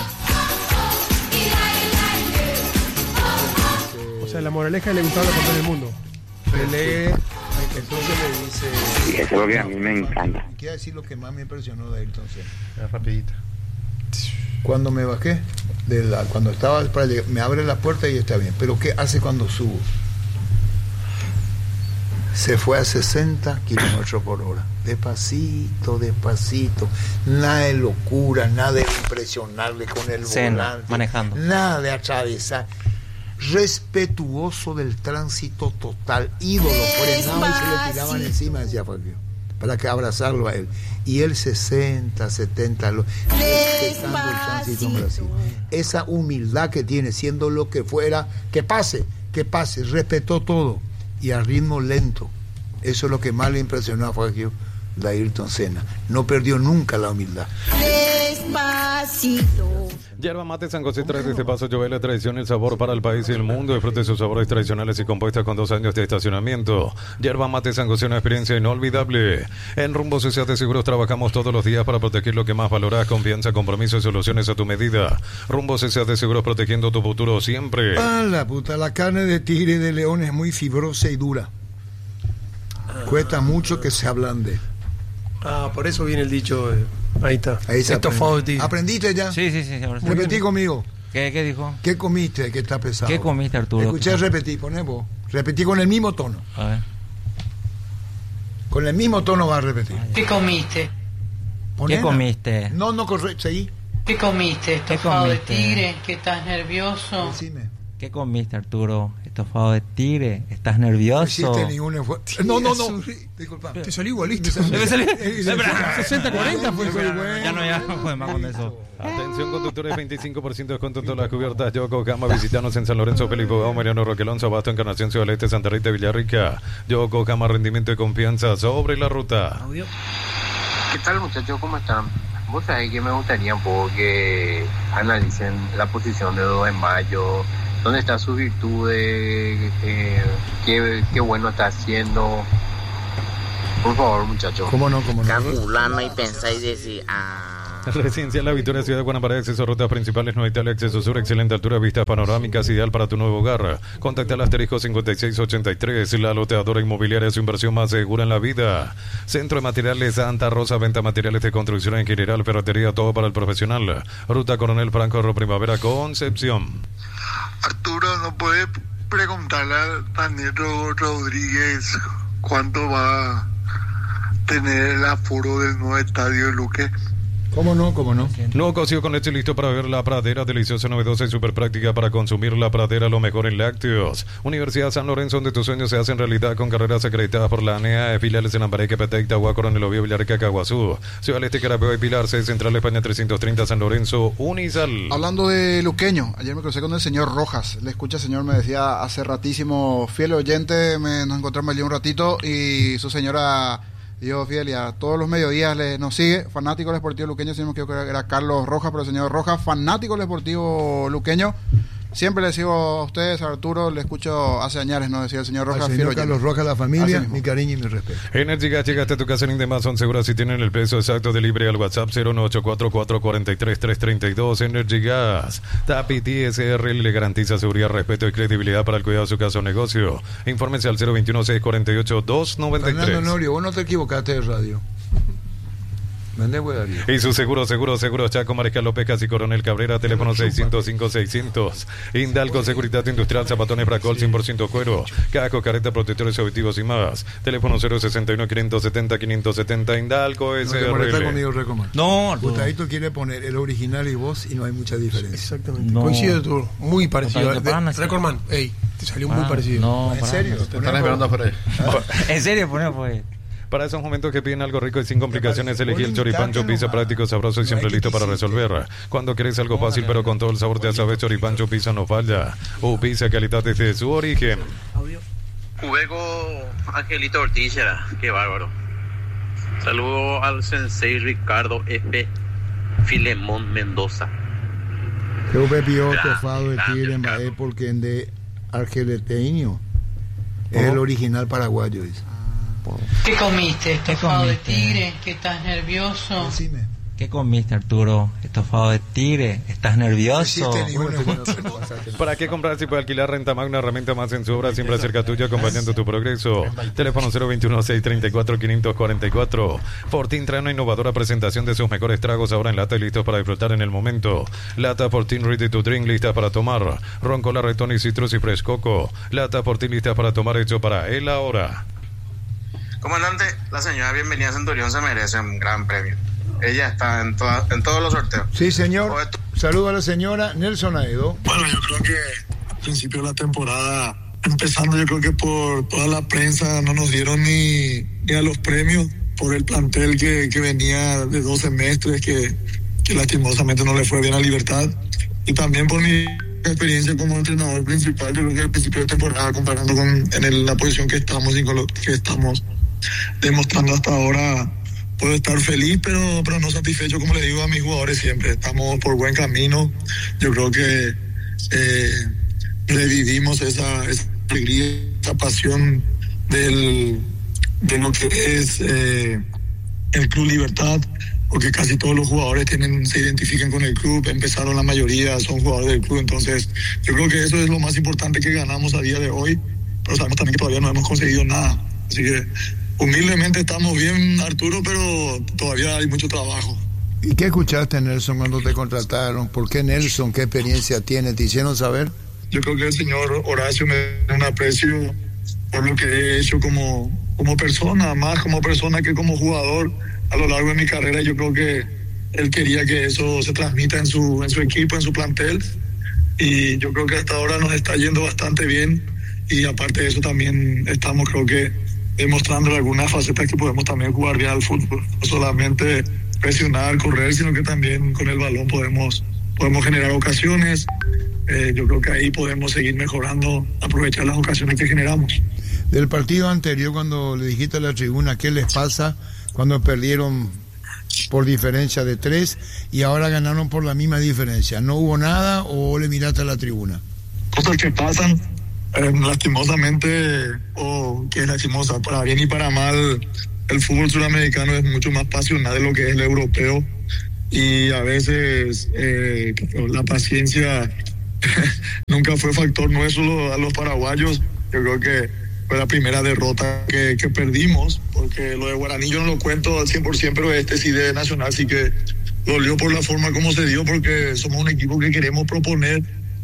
O sea, la moraleja le gustaba la campeón del mundo. Pelé, entonces le dice... Y eso es lo que a mí me encanta. Quiero decir lo que más me impresionó de Ayrton Senna. Ya, rapidita. Cuando me bajé, de la, cuando estaba para llegar, me abre la puerta y está bien. Pero ¿qué hace cuando subo? Se fue a sesenta kilómetros por hora. Despacito, despacito. Nada de locura, nada de impresionarle con el Senna, volante. manejando. Nada de atravesar. Respetuoso del tránsito total. Ídolo, frenaba y se le tiraban encima, decía Fabio, para que abrazarlo a él. Y él sesenta, setenta, lo, respetando el tránsito en Brasil. Esa humildad que tiene, siendo lo que fuera, que pase, que pase, respetó todo. Y a ritmo lento. Eso es lo que más le impresionó a Fangio de Ayrton Senna. No perdió nunca la humildad. Despacito. Yerba mate San José trae desde Paso Llover la tradición y el sabor para el país y el mundo. Disfrute sus sabores tradicionales y compuestas con dos años de estacionamiento. Yerba mate San José, una experiencia inolvidable. En Rumbo C C de Seguros trabajamos todos los días para proteger lo que más valoras: confianza, compromiso y soluciones a tu medida. Rumbo C C de Seguros, protegiendo tu futuro siempre. Ah, la puta, la carne de tigre y de león es muy fibrosa y dura. Cuesta mucho que se ablande. Ah, por eso viene el dicho. eh, ahí está. Ahí se Estofado de aprende. tigre. ¿Aprendiste ya? Sí, sí, sí. ahora sí. Repetí conmigo. ¿Qué, ¿Qué dijo? ¿Qué comiste que está pesado? ¿Qué comiste, Arturo? Escuché repetir, poné vos. Repetí con el mismo tono. A ver. Con el mismo tono vas a repetir. ¿Qué comiste? Ponela. ¿Qué comiste? No, no, correcto, seguí. ¿Qué comiste? ¿Qué ¿Estofado de comiste? tigre? ¿Que estás nervioso? Decime. ¿Qué comiste, Arturo? Estofado de tigre. ¿Estás No nervioso? hiciste ningún esfuerzo. No, no, no. Disculpa. Te salió igualito. Debe salir. sesenta cuarenta fue. Ya no, ya no puede más con eso. Atención conductores, veinticinco por ciento de descuento en todas las cubiertas Yokohama. Visitanos en San Lorenzo, Felipe Bogado, Mariano Roquelonzo, Abasto, Encarnación, Ciudad del Este, Santa Rita, Villarrica. Yokohama, rendimiento y confianza sobre la ruta. ¿Qué tal, muchachos? ¿Cómo están? vos sabés que me gustaría un poco que analicen la posición de dos de mayo, dónde están sus virtudes, eh, qué, qué bueno está haciendo. Por favor, muchachos. ¿Cómo no? ¿Cómo no? Calculando y pensáis y decir, ah. Residencial La Victoria, Ciudad de Guanapara, acceso a rutas principales, no Italia, acceso sur, excelente altura, vistas panorámicas, ideal para tu nuevo hogar. Contacta al asterisco cincuenta y seis ochenta y tres, la loteadora inmobiliaria, su inversión más segura en la vida. Centro de Materiales Santa Rosa, venta materiales de construcción en general, ferretería, todo para el profesional. Ruta Coronel Franco, Ro Primavera, Concepción. Arturo, ¿no puede preguntarle a Daniel Rodríguez cuánto va a tener el aforo del nuevo estadio de Luque? ¿Cómo no? ¿Cómo no? Nuevo cocido con leche listo para ver la pradera, deliciosa, novedosa y súper práctica para consumir la pradera, lo mejor en lácteos. Universidad San Lorenzo, donde tus sueños se hacen realidad con carreras acreditadas por la A N E A, filiales en Lambaré, Quepetec, Itagua, Coronel Oviedo, Villarrica, Caguazú, Ciudad del Este, Carapeo y Pilar, C, Central España trescientos treinta, San Lorenzo, Unisal. Hablando de luqueño, ayer me crucé con el señor Rojas. Le escucha, señor, me decía hace ratísimo, fiel oyente, me, nos encontramos allí un ratito y su señora... Dios fiel, y a todos los mediodías le, nos sigue, fanático del Sportivo Luqueño, si no me equivoco era Carlos Rojas, pero el señor Rojas, fanático del Sportivo Luqueño. Siempre le sigo a ustedes, a Arturo, le escucho hace años, nos decía el señor Rojas. Al señor Carlos Rojas, la familia, mi cariño y mi respeto. Energy Gas, llegaste a tu casa en Indemás, son seguras si tienen el peso exacto de libre al WhatsApp cero nueve ocho cuatro cuatro cuatro tres tres tres dos. Energy Gas, Tapi T S R le garantiza seguridad, respeto y credibilidad para el cuidado de su casa o negocio. Infórmese al cero veintiuno seis cuarenta y ocho dos noventa y tres. Fernando Norio, vos no te equivocaste de radio. Y su seguro, seguro, seguro Chaco, Mariscal López, Casi Coronel Cabrera, teléfono seiscientos cinco seiscientos. Indalco, Seguridad Industrial, Zapatones Bracol, cien por ciento cuero, casco, careta, protectores auditivos y más. Teléfono cero sesenta y uno quinientos setenta quinientos setenta. Indalco S R L. No te molesta conmigo, Recomar. No, Gustadito quiere poner el original y vos y no hay mucha diferencia. Exactamente. No. Coincide tú, muy parecido. No, no, no, Recordman, ey, te salió ah, muy parecido. No, ¿En serio? Te están esperando por ahí. ¿En serio? Poné, pues. Para esos momentos que piden algo rico y sin complicaciones, elegí el choripancho, pizza práctico, sabroso y siempre listo para resolver. Cuando querés algo fácil pero con todo el sabor, ya sabes, choripancho, pizza no falla. O pizza calidad desde su origen. Jugué con Angelito Ortiz, qué bárbaro. Saludo al sensei Ricardo F. Filemón Mendoza. Eu bebi o estofado de tigre en Baé porque en de argeleteño es el original paraguayo, dice. ¿Qué comiste? ¿Estofado de tigre? ¿Que estás nervioso? Decime. ¿Qué comiste, Arturo? ¿Estofado de tigre? ¿Estás nervioso? ¿Para qué comprar si puede alquilar Renta Magna, herramienta más en su obra, siempre cerca tuya, acompañando tu progreso? Teléfono cero veintiuno seis treinta y cuatro quinientos cuarenta y cuatro. Fortín trae una innovadora presentación de sus mejores tragos ahora en lata y listos para disfrutar en el momento. Lata Fortín Ready to Drink, lista para tomar. Ron, cola, retón y citrus y frescoco. Lata Fortín lista para tomar, hecho para él ahora. Comandante, la señora Bienvenida Centurión se merece un gran premio. Ella está en, toda, en todos los sorteos. Sí, señor. Saludo a la señora Nelson Aedo. Bueno, yo creo que al principio de la temporada, empezando yo creo que por toda la prensa, no nos dieron ni, ni a los premios por el plantel que, que venía de dos semestres, que, que lastimosamente no le fue bien a Libertad. Y también por mi experiencia como entrenador principal, yo creo que al principio de temporada, comparando con en el, la posición que estamos y con lo que estamos demostrando hasta ahora, puedo estar feliz, pero, pero no satisfecho, como le digo a mis jugadores siempre. Estamos por buen camino. Yo creo que eh, revivimos esa, esa alegría, esa pasión del, de lo que es eh, el Club Libertad, porque casi todos los jugadores tienen, se identifican con el club, empezaron la mayoría, son jugadores del club. Entonces yo creo que eso es lo más importante que ganamos a día de hoy, pero sabemos también que todavía no hemos conseguido nada. Así que humildemente estamos bien, Arturo, pero todavía hay mucho trabajo. ¿Y qué escuchaste, Nelson, cuando te contrataron? ¿Por qué Nelson? ¿Qué experiencia tiene? ¿Te hicieron saber? Yo creo que el señor Horacio me da un aprecio por lo que he hecho como, como persona, más como persona que como jugador a lo largo de mi carrera. Yo creo que él quería que eso se transmita en su, en su equipo, en su plantel, y yo creo que hasta ahora nos está yendo bastante bien, y aparte de eso también estamos, creo que, demostrando algunas facetas que podemos también jugar bien al fútbol, no solamente presionar, correr, sino que también con el balón podemos, podemos generar ocasiones. Eh, yo creo que ahí podemos seguir mejorando, aprovechar las ocasiones que generamos. Del partido anterior, cuando le dijiste a la tribuna qué les pasa cuando perdieron por diferencia de tres y ahora ganaron por la misma diferencia. ¿No hubo nada o le miraste a la tribuna? Cosas que pasan, eh, lastimosamente, o que es lastimosa, para bien y para mal, el fútbol sudamericano es mucho más pasional de lo que es el europeo y a veces eh, la paciencia nunca fue factor nuestro a los paraguayos. Yo creo que fue la primera derrota que, que perdimos, porque lo de Guaraní yo no lo cuento al cien por ciento, pero este sí de Nacional sí que dolió por la forma como se dio, porque somos un equipo que queremos proponer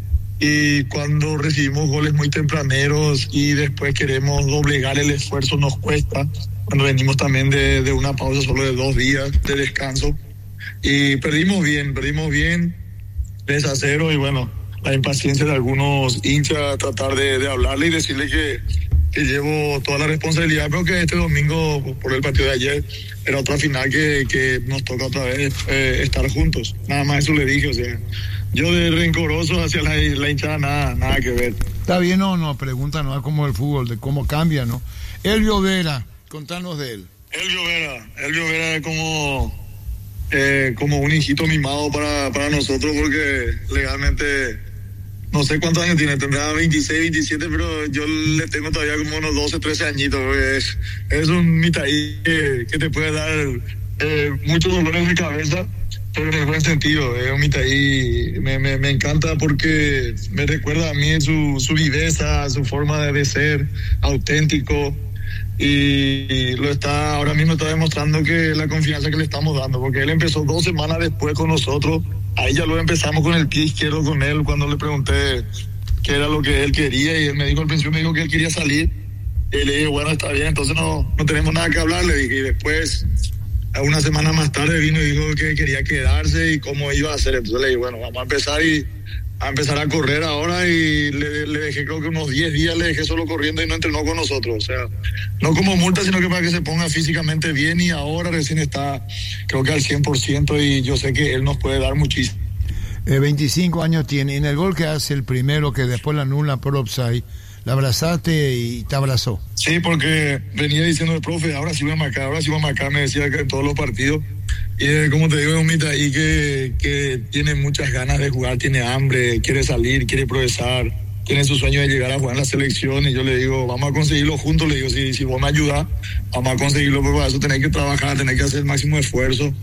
y cuando recibimos goles muy tempraneros y después queremos doblegar el esfuerzo nos cuesta, cuando venimos también de, de una pausa solo de dos días de descanso y perdimos bien, perdimos bien tres a cero y bueno, la impaciencia de algunos hinchas, tratar de, de hablarle y decirle que, que llevo toda la responsabilidad, pero que este domingo, por el partido de ayer, era otra final que, que nos toca otra vez eh, estar juntos. Nada más eso le dije, o sea, yo de rencoroso hacia la, la hinchada, nada, nada que ver. ¿Está bien o no? Pregunta, no es como el fútbol, de cómo cambia, ¿no? Elvio Vera, contanos de él. Elvio Vera, Elvio Vera es como, eh, como un hijito mimado para, para nosotros, porque legalmente... No sé cuántos años tiene, tendrá veintiséis, veintisiete, pero yo le tengo todavía como unos doce, trece añitos. Es, es un mitaí que, que te puede dar eh, muchos dolores de cabeza, pero en el buen sentido. Es un mitaí, me, me, me encanta porque me recuerda a mí su, su viveza, su forma de, de ser auténtico. Y, y lo está, ahora mismo está demostrando que la confianza que le estamos dando, porque él empezó dos semanas después con nosotros. Ahí ya lo empezamos con el pie izquierdo con él cuando le pregunté qué era lo que él quería y él me dijo al principio me dijo que él quería salir y le dije bueno está bien, entonces no, no tenemos nada que hablar, le dije, y después una semana más tarde vino y dijo que quería quedarse y cómo iba a hacer, entonces le dije bueno vamos a empezar y a empezar a correr ahora y le, le dejé creo que unos diez días le dejé solo corriendo y no entrenó con nosotros, o sea, no como multa sino que para que se ponga físicamente bien y ahora recién está creo que al cien por ciento y yo sé que él nos puede dar muchísimo. Eh, veinticinco años tiene, en el gol que hace el primero que después la anula por offside, la abrazaste y te abrazó. Sí, porque venía diciendo el profe, ahora sí voy a marcar, ahora sí voy a marcar, me decía que en todos los partidos. Y eh, como te digo, es un mitaí que, que tiene muchas ganas de jugar, tiene hambre, quiere salir, quiere progresar, tiene su sueño de llegar a jugar en la selección. Y yo le digo, vamos a conseguirlo juntos. Le digo, si, si vos me ayudás, vamos a conseguirlo, pero para eso tenés que trabajar, tenés que hacer el máximo esfuerzo.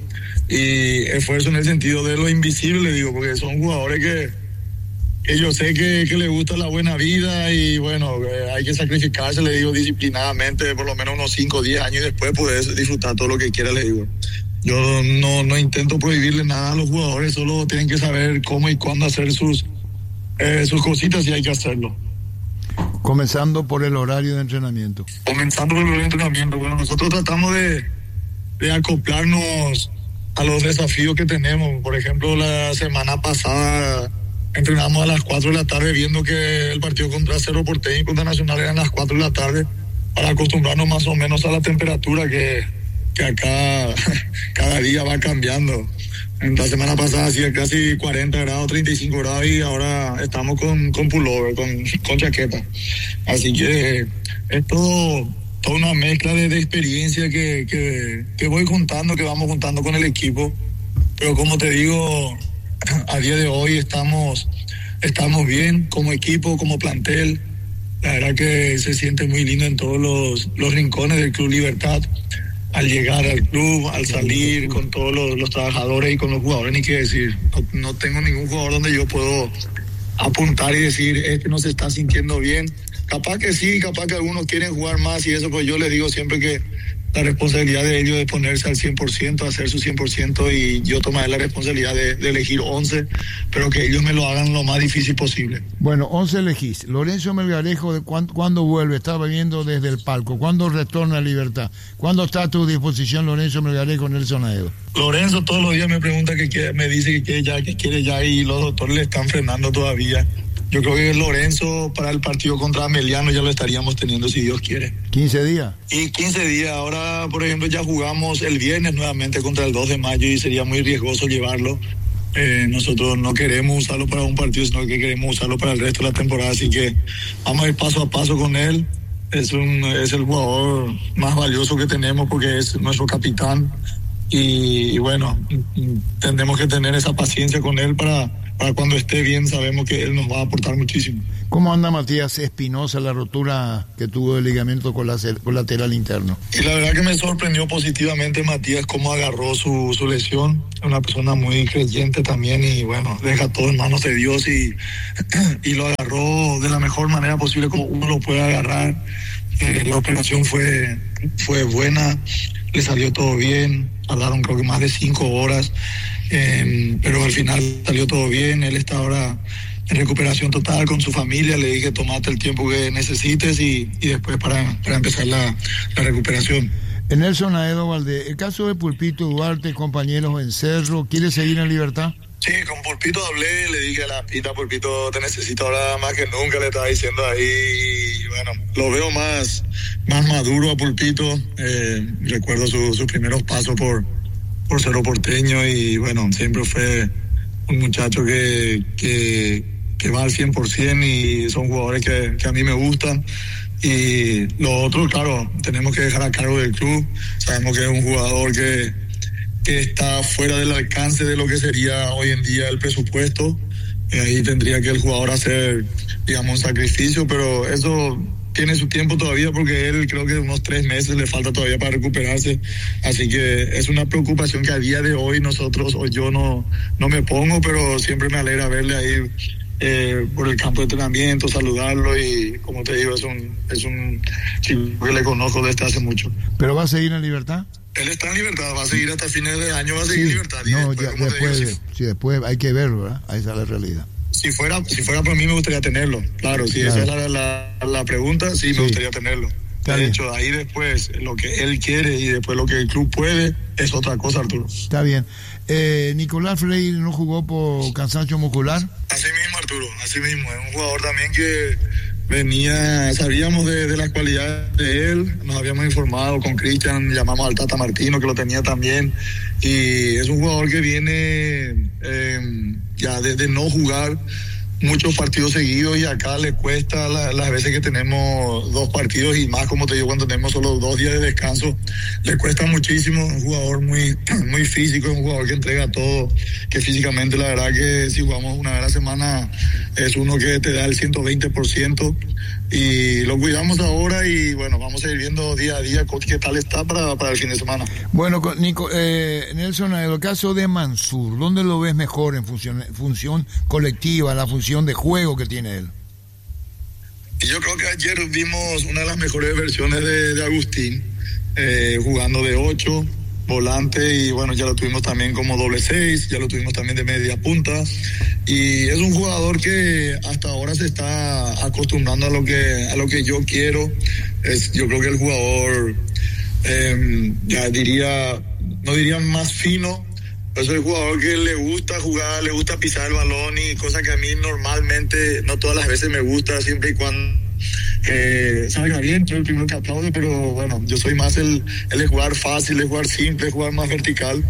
Y esfuerzo en el sentido de lo invisible, le digo, porque son jugadores que, que yo sé que, que les gusta la buena vida y bueno, eh, hay que sacrificarse, le digo, disciplinadamente, por lo menos unos cinco o diez años y después poder disfrutar todo lo que quiera, le digo. Yo no, no intento prohibirle nada a los jugadores, solo tienen que saber cómo y cuándo hacer sus, eh, sus cositas y hay que hacerlo. Comenzando por el horario de entrenamiento. Comenzando por el horario de entrenamiento, bueno, nosotros tratamos de, de acoplarnos a los desafíos que tenemos. Por ejemplo, la semana pasada entrenamos a las cuatro de la tarde viendo que el partido contra Cerro Porteño y contra Nacional eran las cuatro de la tarde para acostumbrarnos más o menos a la temperatura que, que acá cada día va cambiando. La semana pasada hacía casi cuarenta grados, treinta y cinco grados y ahora estamos con, con pullover, con, con chaqueta. Así que es todo, toda una mezcla de, de experiencia que, que, que voy juntando, que vamos juntando con el equipo. Pero como te digo, a día de hoy estamos, estamos bien como equipo, como plantel. La verdad que se siente muy lindo en todos los, los rincones del Club Libertad. Al llegar al club, al salir con todos los, los trabajadores y con los jugadores, ni qué decir. No, no tengo ningún jugador donde yo puedo apuntar y decir, este no se está sintiendo bien. Capaz que sí, capaz que algunos quieren jugar más y eso, pues yo les digo siempre que la responsabilidad de ellos es ponerse al cien por ciento, hacer su cien por ciento y yo tomaré la responsabilidad de, de elegir once, pero que ellos me lo hagan lo más difícil posible. Bueno, once elegís. Lorenzo Melgarejo, ¿cuándo, ¿cuándo vuelve? Estaba viendo desde el palco. ¿Cuándo retorna a Libertad? ¿Cuándo está a tu disposición Lorenzo Melgarejo, Nelson Aedo? Lorenzo todos los días me pregunta que quiere, me dice que quiere ya, que quiere ya y los doctores le están frenando todavía. Yo creo que Lorenzo para el partido contra Ameliano ya lo estaríamos teniendo si Dios quiere. ¿quince días? Y quince días. Ahora, por ejemplo, ya jugamos el viernes nuevamente contra el dos de mayo y sería muy riesgoso llevarlo. Eh, nosotros no queremos usarlo para un partido, sino que queremos usarlo para el resto de la temporada. Así que vamos a ir paso a paso con él. Es, un, es el jugador más valioso que tenemos porque es nuestro capitán. y, y bueno, tendremos que tener esa paciencia con él para, para cuando esté bien, sabemos que él nos va a aportar muchísimo. ¿Cómo anda Matías Espinosa, la rotura que tuvo del ligamento colateral interno? Y la verdad que me sorprendió positivamente Matías cómo agarró su, su lesión. Es una persona muy creyente también y bueno, deja todo en manos de Dios y, y lo agarró de la mejor manera posible como uno lo puede agarrar. Eh, la operación fue, fue buena, le salió todo bien, hablaron creo que más de cinco horas, eh, pero al final salió todo bien. Él está ahora en recuperación total con su familia. Le dije tomate el tiempo que necesites y, y después para, para empezar la, la recuperación. Nelson Aedo Valdés, el caso de Pulpito Duarte, compañeros en Cerro, ¿quiere seguir en libertad? Sí, con Pulpito hablé, le dije a la pita, Pulpito, te necesito ahora más que nunca, le estaba diciendo ahí, y bueno, lo veo más, más maduro a Pulpito. Eh, recuerdo su, sus primeros pasos por, por Cerro Porteño y bueno, siempre fue un muchacho que, que, que va al cien por ciento y son jugadores que, que a mí me gustan. Y lo otro, claro, tenemos que dejar a cargo del club. Sabemos que es un jugador que, que está fuera del alcance de lo que sería hoy en día el presupuesto. Y ahí tendría que el jugador hacer, digamos, un sacrificio, pero eso tiene su tiempo todavía porque él creo que unos tres meses le falta todavía para recuperarse. Así que es una preocupación que a día de hoy nosotros o yo no, no me pongo, pero siempre me alegra verle ahí Eh, por el campo de entrenamiento, saludarlo y como te digo, es un es un chico que le conozco desde hace mucho. ¿Pero va a seguir en libertad? Él está en libertad, va a seguir hasta fines de año, va a seguir Sí, en libertad. Y no, después, ya, como te después, digo, si, sí, después hay que verlo, ¿verdad? Ahí está la realidad. si fuera si fuera para mí me gustaría tenerlo, claro, si Claro. esa es la, la, la pregunta, sí, Sí. me gustaría tenerlo. Está De bien. hecho, ahí después lo que él quiere y después lo que el club puede es otra cosa, Arturo. Está bien. Eh, Nicolás Freire no jugó por cansancio muscular. Así mismo, Arturo, así mismo. Es un jugador también que venía, sabíamos de, de las cualidades de él, nos habíamos informado con Cristian, llamamos al Tata Martino que lo tenía también, y es un jugador que viene eh, ya desde de no jugar muchos partidos seguidos y acá le cuesta la, las veces que tenemos dos partidos y más, como te digo, cuando tenemos solo dos días de descanso, le cuesta muchísimo. Un jugador muy muy físico, un jugador que entrega todo, que físicamente la verdad que si jugamos una vez a la semana es uno que te da el ciento veinte por ciento y lo cuidamos ahora y bueno, vamos a ir viendo día a día qué tal está para, para el fin de semana. Bueno, con Nico, eh, Nelson, en el caso de Mansur, ¿dónde lo ves mejor en función, función colectiva, la función de juego que tiene él? Y yo creo que ayer vimos una de las mejores versiones de, de Agustín, eh, jugando de ocho, volante, y bueno, ya lo tuvimos también como doble seis, ya lo tuvimos también de media punta, y es un jugador que hasta ahora se está acostumbrando a lo que a lo que yo quiero. Es, yo creo que el jugador, eh, ya diría, no diría más fino, pero es el jugador que le gusta jugar, le gusta pisar el balón y cosa que a mí normalmente, no todas las veces me gusta, siempre y cuando eh, salga bien, soy el primero que aplaude, pero bueno, yo soy más el, el de jugar fácil, de jugar simple, de jugar más vertical.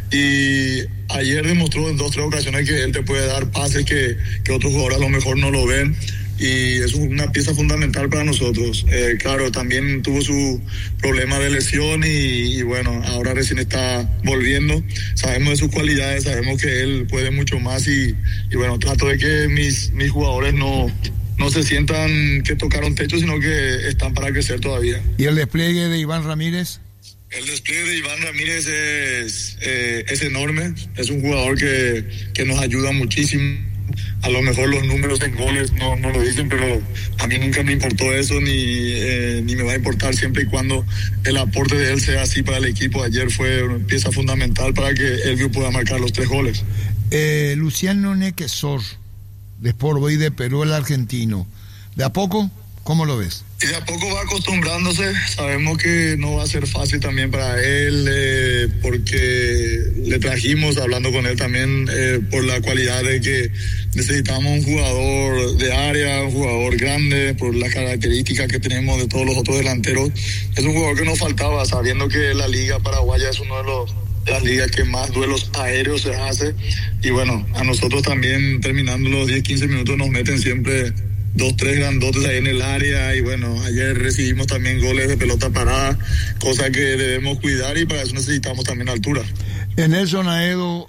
Y ayer demostró en dos, tres ocasiones que él te puede dar pases que, que otros jugadores a lo mejor no lo ven. Y es una pieza fundamental para nosotros. Eh, claro, también tuvo su problema de lesión y, y bueno, ahora recién está volviendo. Sabemos de sus cualidades, sabemos que él puede mucho más y, y bueno, trato de que mis, mis jugadores no, no se sientan que tocaron techo, sino que están para crecer todavía. ¿Y el despliegue de Iván Ramírez? El despliegue de Iván Ramírez es, eh, es enorme. Es un jugador que, que nos ayuda muchísimo. A lo mejor los números en goles no, no lo dicen, pero a mí nunca me importó eso ni, eh, ni me va a importar siempre y cuando el aporte de él sea así para el equipo. Ayer fue una pieza fundamental para que Elvio pueda marcar los tres goles. Eh, Luciano Nequesor, de Sport Boys de Perú, el argentino. ¿De a poco? ¿Cómo lo ves? Y de a poco va acostumbrándose. Sabemos que no va a ser fácil también para él, eh, porque le trajimos, hablando con él también, eh, por la cualidad de que necesitamos un jugador de área, un jugador grande, por las características que tenemos de todos los otros delanteros. Es un jugador que nos faltaba, sabiendo que la liga paraguaya es uno de los de las ligas que más duelos aéreos se hace. Y bueno, a nosotros también, terminando los diez, quince minutos, nos meten siempre dos, tres grandotes ahí en el área y bueno, ayer recibimos también goles de pelota parada, cosa que debemos cuidar y para eso necesitamos también altura. En Nelson Aedo,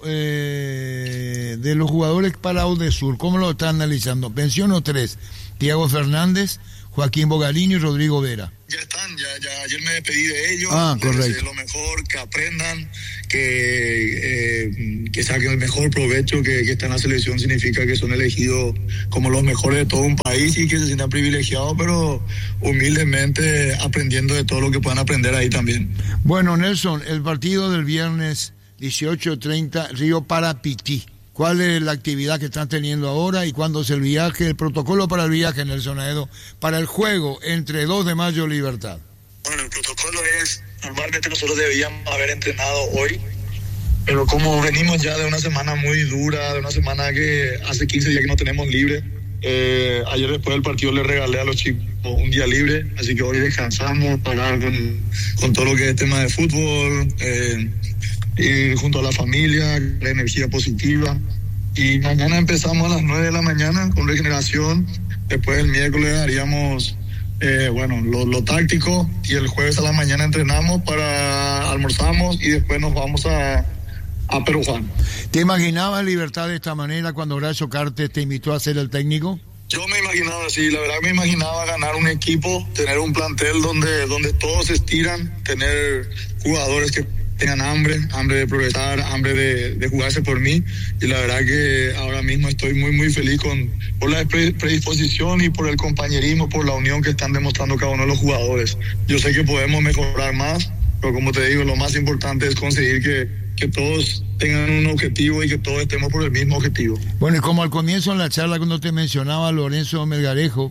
eh, de los jugadores para Udesur, ¿cómo lo está analizando? Menciono tres: Thiago Fernández, Joaquín Bogarini y Rodrigo Vera. Ya están, ya, ya ayer me despedí de ellos. Ah, correcto. Les deseo lo mejor, que aprendan, que, eh, que saquen el mejor provecho, que, que están en la selección significa que son elegidos como los mejores de todo un país y que se sientan privilegiados, pero humildemente aprendiendo de todo lo que puedan aprender ahí también. Bueno, Nelson, el partido del viernes dieciocho treinta, Río Parapití. ¿Cuál es la actividad que están teniendo ahora y cuándo es el viaje, el protocolo para el viaje, Nelson Aedo, para el juego entre dos de mayo y Libertad? Bueno, el protocolo es, normalmente nosotros debíamos haber entrenado hoy, pero como venimos ya de una semana muy dura, de una semana que hace quince días que no tenemos libre, eh, ayer después del partido le regalé a los chicos un día libre, así que hoy descansamos, parar con, con todo lo que es tema de fútbol, eh, y junto a la familia, la energía positiva. Y mañana empezamos a las nueve de la mañana con regeneración. Después el miércoles haríamos eh, bueno, lo, lo táctico y el jueves a la mañana entrenamos para almorzamos y después nos vamos a, a Peruján. ¿Te imaginabas Libertad de esta manera cuando Horacio Cartes te invitó a ser el técnico? Yo me imaginaba así, la verdad me imaginaba ganar un equipo, tener un plantel donde, donde todos se estiran, tener jugadores que tengan hambre, hambre de progresar, hambre de, de jugarse por mí, y la verdad que ahora mismo estoy muy muy feliz con por la predisposición y por el compañerismo, por la unión que están demostrando cada uno de los jugadores. Yo sé que podemos mejorar más, pero como te digo, lo más importante es conseguir que, que todos tengan un objetivo y que todos estemos por el mismo objetivo. Bueno, y como al comienzo en la charla cuando te mencionaba Lorenzo Melgarejo,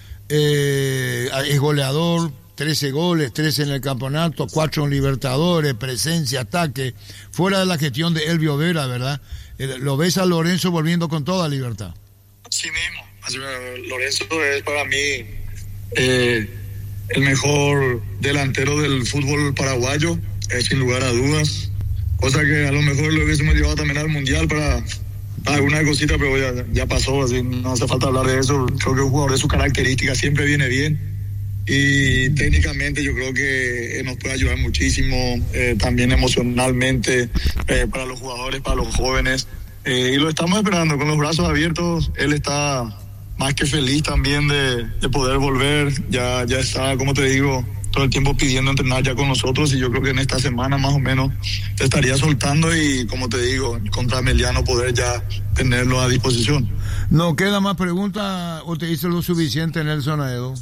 eh, es goleador, trece goles, trece en el campeonato, cuatro en Libertadores, presencia, ataque, fuera de la gestión de Elvio Vera, ¿verdad? ¿Lo ves a Lorenzo volviendo con toda libertad? Sí mismo. Lorenzo es para mí eh, el mejor delantero del fútbol paraguayo, eh, sin lugar a dudas. Cosa que a lo mejor lo hubiésemos llevado también al Mundial para, para alguna cosita, pero ya, ya pasó, así no hace falta hablar de eso. Creo que un jugador de sus características siempre viene bien. Y técnicamente yo creo que nos puede ayudar muchísimo, eh, también emocionalmente, eh, para los jugadores, para los jóvenes. Eh, y lo estamos esperando con los brazos abiertos. Él está más que feliz también de, de poder volver. Ya, ya está, como te digo, todo el tiempo pidiendo entrenar ya con nosotros. Y yo creo que en esta semana más o menos te estaría soltando y, como te digo, contra Meliano poder ya tenerlo a disposición. ¿No queda más preguntas o te hice lo suficiente, Nelson Aedo?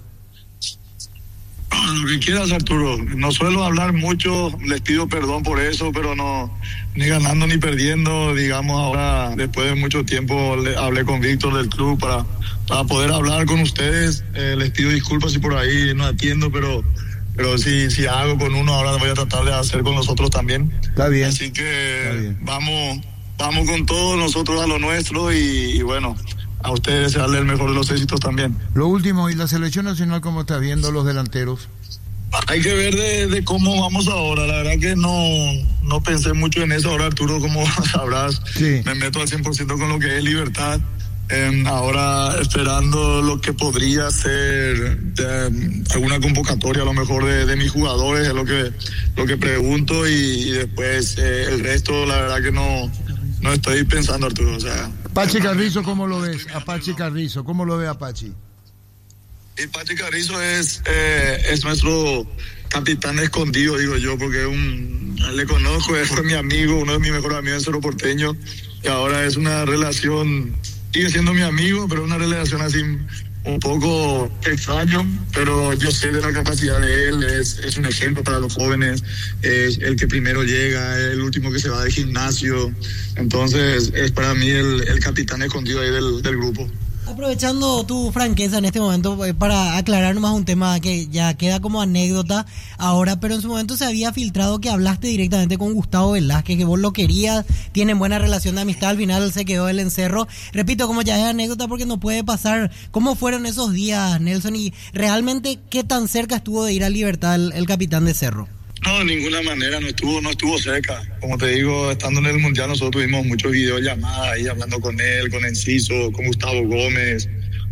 Lo que quieras, Arturo. No suelo hablar mucho, les pido perdón por eso, pero no, ni ganando ni perdiendo, digamos, ahora después de mucho tiempo le, hablé con Víctor del club para, para poder hablar con ustedes. Eh, les pido disculpas si por ahí no atiendo, pero pero si, si hago con uno, ahora voy a tratar de hacer con los otros también. Está bien. Así que vamos, vamos con todos nosotros a lo nuestro y, y bueno, a ustedes darle el mejor de los éxitos también. Lo último, ¿y la selección nacional cómo está viendo los delanteros? Hay que ver de, de cómo vamos ahora. La verdad que no, no pensé mucho en eso ahora, Arturo, como sabrás. Sí. Me meto al cien por ciento con lo que es Libertad. Eh, ahora esperando lo que podría ser eh, alguna convocatoria a lo mejor de, de mis jugadores, es lo que, lo que pregunto y, y después eh, el resto, la verdad que no, no estoy pensando, Arturo. O sea, Pachi Carrizo, ¿cómo lo ves? Apache Carrizo, ¿cómo lo ve Apache? Y Pachi Carrizo es, eh, es nuestro capitán escondido, digo yo, porque un, le conozco, él fue mi amigo, uno de mis mejores amigos en Cerro Porteño, y ahora es una relación, sigue siendo mi amigo, pero una relación así un poco extraño, pero yo sé de la capacidad de él, es, es un ejemplo para los jóvenes, es el que primero llega, es el último que se va del gimnasio, entonces es para mí el, el capitán escondido ahí del, del grupo. Aprovechando tu franqueza en este momento, eh, para aclarar nomás un tema que ya queda como anécdota ahora, pero en su momento se había filtrado que hablaste directamente con Gustavo Velázquez, que vos lo querías, tienen buena relación de amistad, al final se quedó el encerro. Repito, como ya es anécdota porque no puede pasar, ¿cómo fueron esos días, Nelson? Y realmente, ¿qué tan cerca estuvo de ir a Libertad el, el capitán de Cerro? No, de ninguna manera, no estuvo, no estuvo cerca. Como te digo, estando en el Mundial nosotros tuvimos muchos videollamadas ahí hablando con él, con Enciso, con Gustavo Gómez,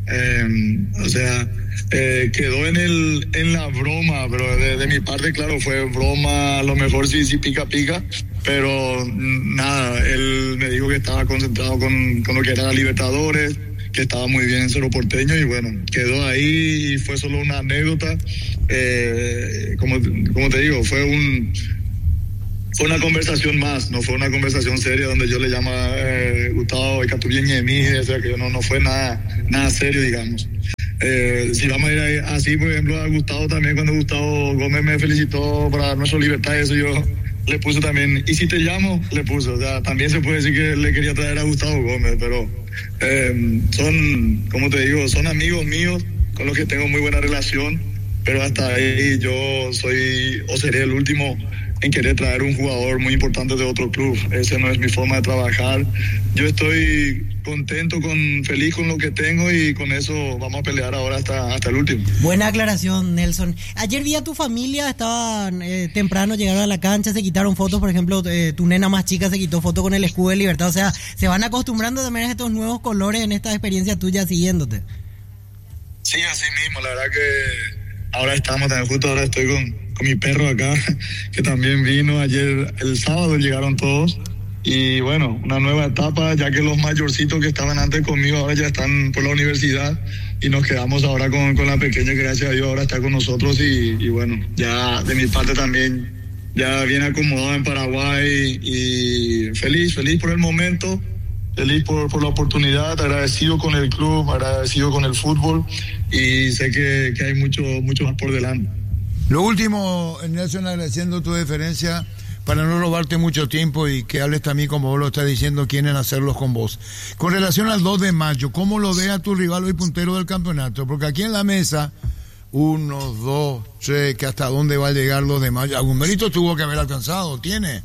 Eh, o sea, eh, quedó en el en la broma, pero de, de mi parte, claro, fue broma, a lo mejor sí, sí pica, pica, pero nada, él me dijo que estaba concentrado con, con lo que era la Libertadores, que estaba muy bien en Cerro Porteño y bueno, quedó ahí y fue solo una anécdota. Eh, como, como te digo, fue un fue una conversación más, no fue una conversación seria donde yo le llamo eh, Gustavo y Catubien y mí, o sea que no, no fue nada, nada serio, digamos. Eh, si vamos a ir ahí, así, por ejemplo, a Gustavo también, cuando Gustavo Gómez me felicitó para nuestra libertad, eso yo le puse también, y si te llamo, le puse, o sea, también se puede decir que le quería traer a Gustavo Gómez, pero eh, son, como te digo, son amigos míos con los que tengo muy buena relación, pero hasta ahí yo soy o seré el último en querer traer un jugador muy importante de otro club. Esa no es mi forma de trabajar. Yo estoy contento, con feliz con lo que tengo y con eso vamos a pelear ahora hasta, hasta el último. Buena aclaración, Nelson. Ayer vi a tu familia, estaban eh, temprano, llegaron a la cancha, se quitaron fotos, por ejemplo, eh, tu nena más chica se quitó foto con el escudo de Libertad, o sea, se van acostumbrando también a estos nuevos colores en esta experiencia tuya siguiéndote. Sí, así mismo, la verdad que ahora estamos, también justo ahora estoy con con mi perro acá, que también vino ayer, el sábado llegaron todos, y bueno, una nueva etapa, ya que los mayorcitos que estaban antes conmigo ahora ya están por la universidad, y nos quedamos ahora con, con la pequeña, que gracias a Dios ahora está con nosotros, y, y bueno, ya de mi parte también, ya bien acomodado en Paraguay, y feliz, feliz por el momento, feliz por, por la oportunidad, agradecido con el club, agradecido con el fútbol, y sé que, que hay mucho, mucho más por delante. Lo último, Nelson, agradeciendo tu deferencia para no robarte mucho tiempo y que hables también, como vos lo estás diciendo, quieren hacerlos con vos. Con relación al dos de mayo, ¿cómo lo ve a tu rival hoy puntero del campeonato? Porque aquí en la mesa, uno, dos, tres, que hasta dónde va a llegar dos de mayo. Algún mérito tuvo que haber alcanzado, ¿tiene?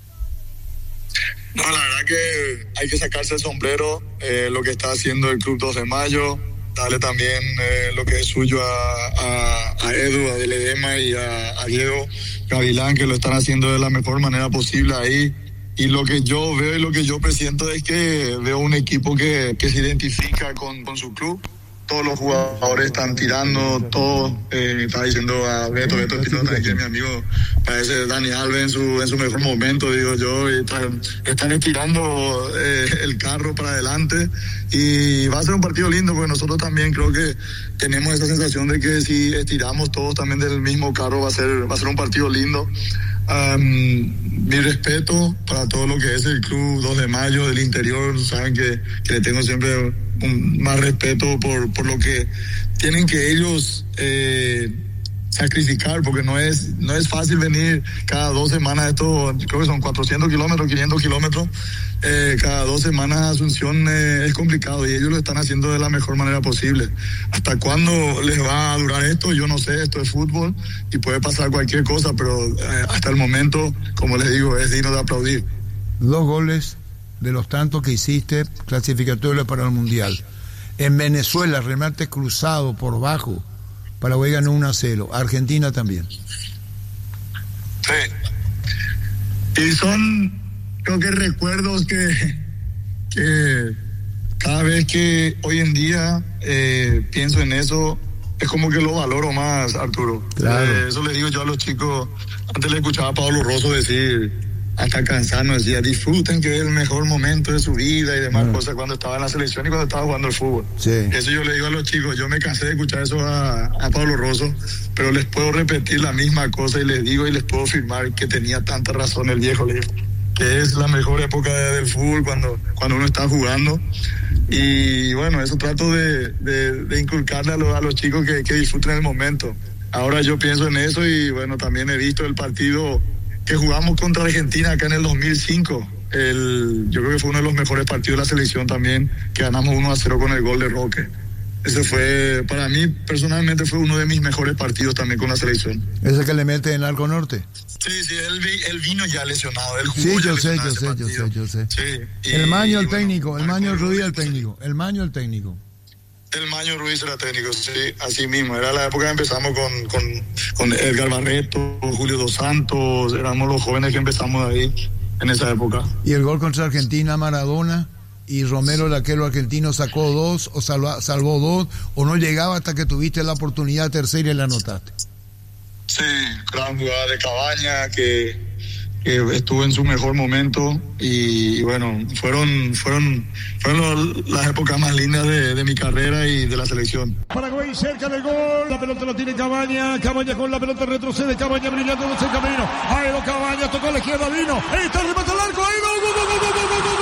No, la verdad que hay que sacarse el sombrero, eh, lo que está haciendo el Club dos de mayo. Darle también eh, lo que es suyo a, a, a Edu, a Deledema y a, a Diego Gavilán, que lo están haciendo de la mejor manera posible ahí. Y lo que yo veo y lo que yo presiento es que veo un equipo que, que se identifica con, con su club. Todos los jugadores están tirando, todos, eh, estaba diciendo a Beto, Beto Espinosa, que es mi amigo, parece Dani Alves en su, en su mejor momento, digo yo, y están, están estirando eh, el carro para adelante, y va a ser un partido lindo, porque nosotros también creo que tenemos esa sensación de que si estiramos todos también del mismo carro va a ser, va a ser un partido lindo. Um, mi respeto para todo lo que es el Club dos de mayo del interior, saben que, que le tengo siempre un, más respeto por, por lo que tienen que ellos eh, sacrificar, porque no es no es fácil venir cada dos semanas, esto creo que son cuatrocientos kilómetros, quinientos kilómetros, eh, cada dos semanas a Asunción eh, es complicado, y ellos lo están haciendo de la mejor manera posible. ¿Hasta cuándo les va a durar esto? Yo no sé, esto es fútbol y puede pasar cualquier cosa, pero eh, hasta el momento, como les digo, es digno de aplaudir. Dos goles de los tantos que hiciste clasificatorios para el Mundial. En Venezuela, remate cruzado por bajo, Paraguay ganó uno a cero, Argentina también. Sí. Y son, creo que recuerdos que, que cada vez que hoy en día eh, pienso en eso, es como que lo valoro más, Arturo. Claro. Eh, eso le digo yo a los chicos. Antes le escuchaba a Pablo Rosso decir, hasta cansarnos, decía, disfruten que es el mejor momento de su vida y demás, mm. cosas, cuando estaba en la selección y cuando estaba jugando el fútbol. Sí. Eso yo le digo a los chicos. Yo me cansé de escuchar eso a, a Pablo Rosso, pero les puedo repetir la misma cosa y les digo y les puedo afirmar que tenía tanta razón el viejo, le digo, que es la mejor época de, del fútbol cuando, cuando uno está jugando. Y bueno, eso trato de, de, de inculcarle a, lo, a los chicos que, que disfruten el momento. Ahora yo pienso en eso y bueno, también he visto el partido que jugamos contra Argentina acá en el dos mil cinco. El, yo creo que fue uno de los mejores partidos de la selección también, que ganamos uno a cero con el gol de Roque. Ese fue, para mí personalmente fue uno de mis mejores partidos también con la selección. ¿Ese que le mete en el Arco Norte? Sí, sí, él, él vino ya lesionado, él jugó sí, yo ya sé, yo sé, yo sé, yo sé. Sí, y, el Maño, el bueno, técnico, el Maño Ruiz, el técnico, el Maño, el técnico. El Maño Ruiz era técnico, sí, así mismo. Era la época que empezamos con, con, con Edgar Barreto, Julio Dos Santos, éramos los jóvenes que empezamos ahí en esa época. Y el gol contra Argentina, Maradona y Romero, el arquero argentino, sacó dos o salva, salvó dos, o no llegaba hasta que tuviste la oportunidad tercera y la anotaste. Sí, gran jugada de Cabaña que, que estuvo en su mejor momento y, y bueno, fueron fueron fueron las épocas más lindas de, de mi carrera y de la selección. Paraguay cerca del gol, la pelota la tiene Cabaña, Cabaña con la pelota retrocede, Cabaña brillando en el camino, ahí lo Cabaña, tocó a la izquierda, vino, ahí está el remate al arco, ahí gol, gol, gol, gol, gol, gol, gol.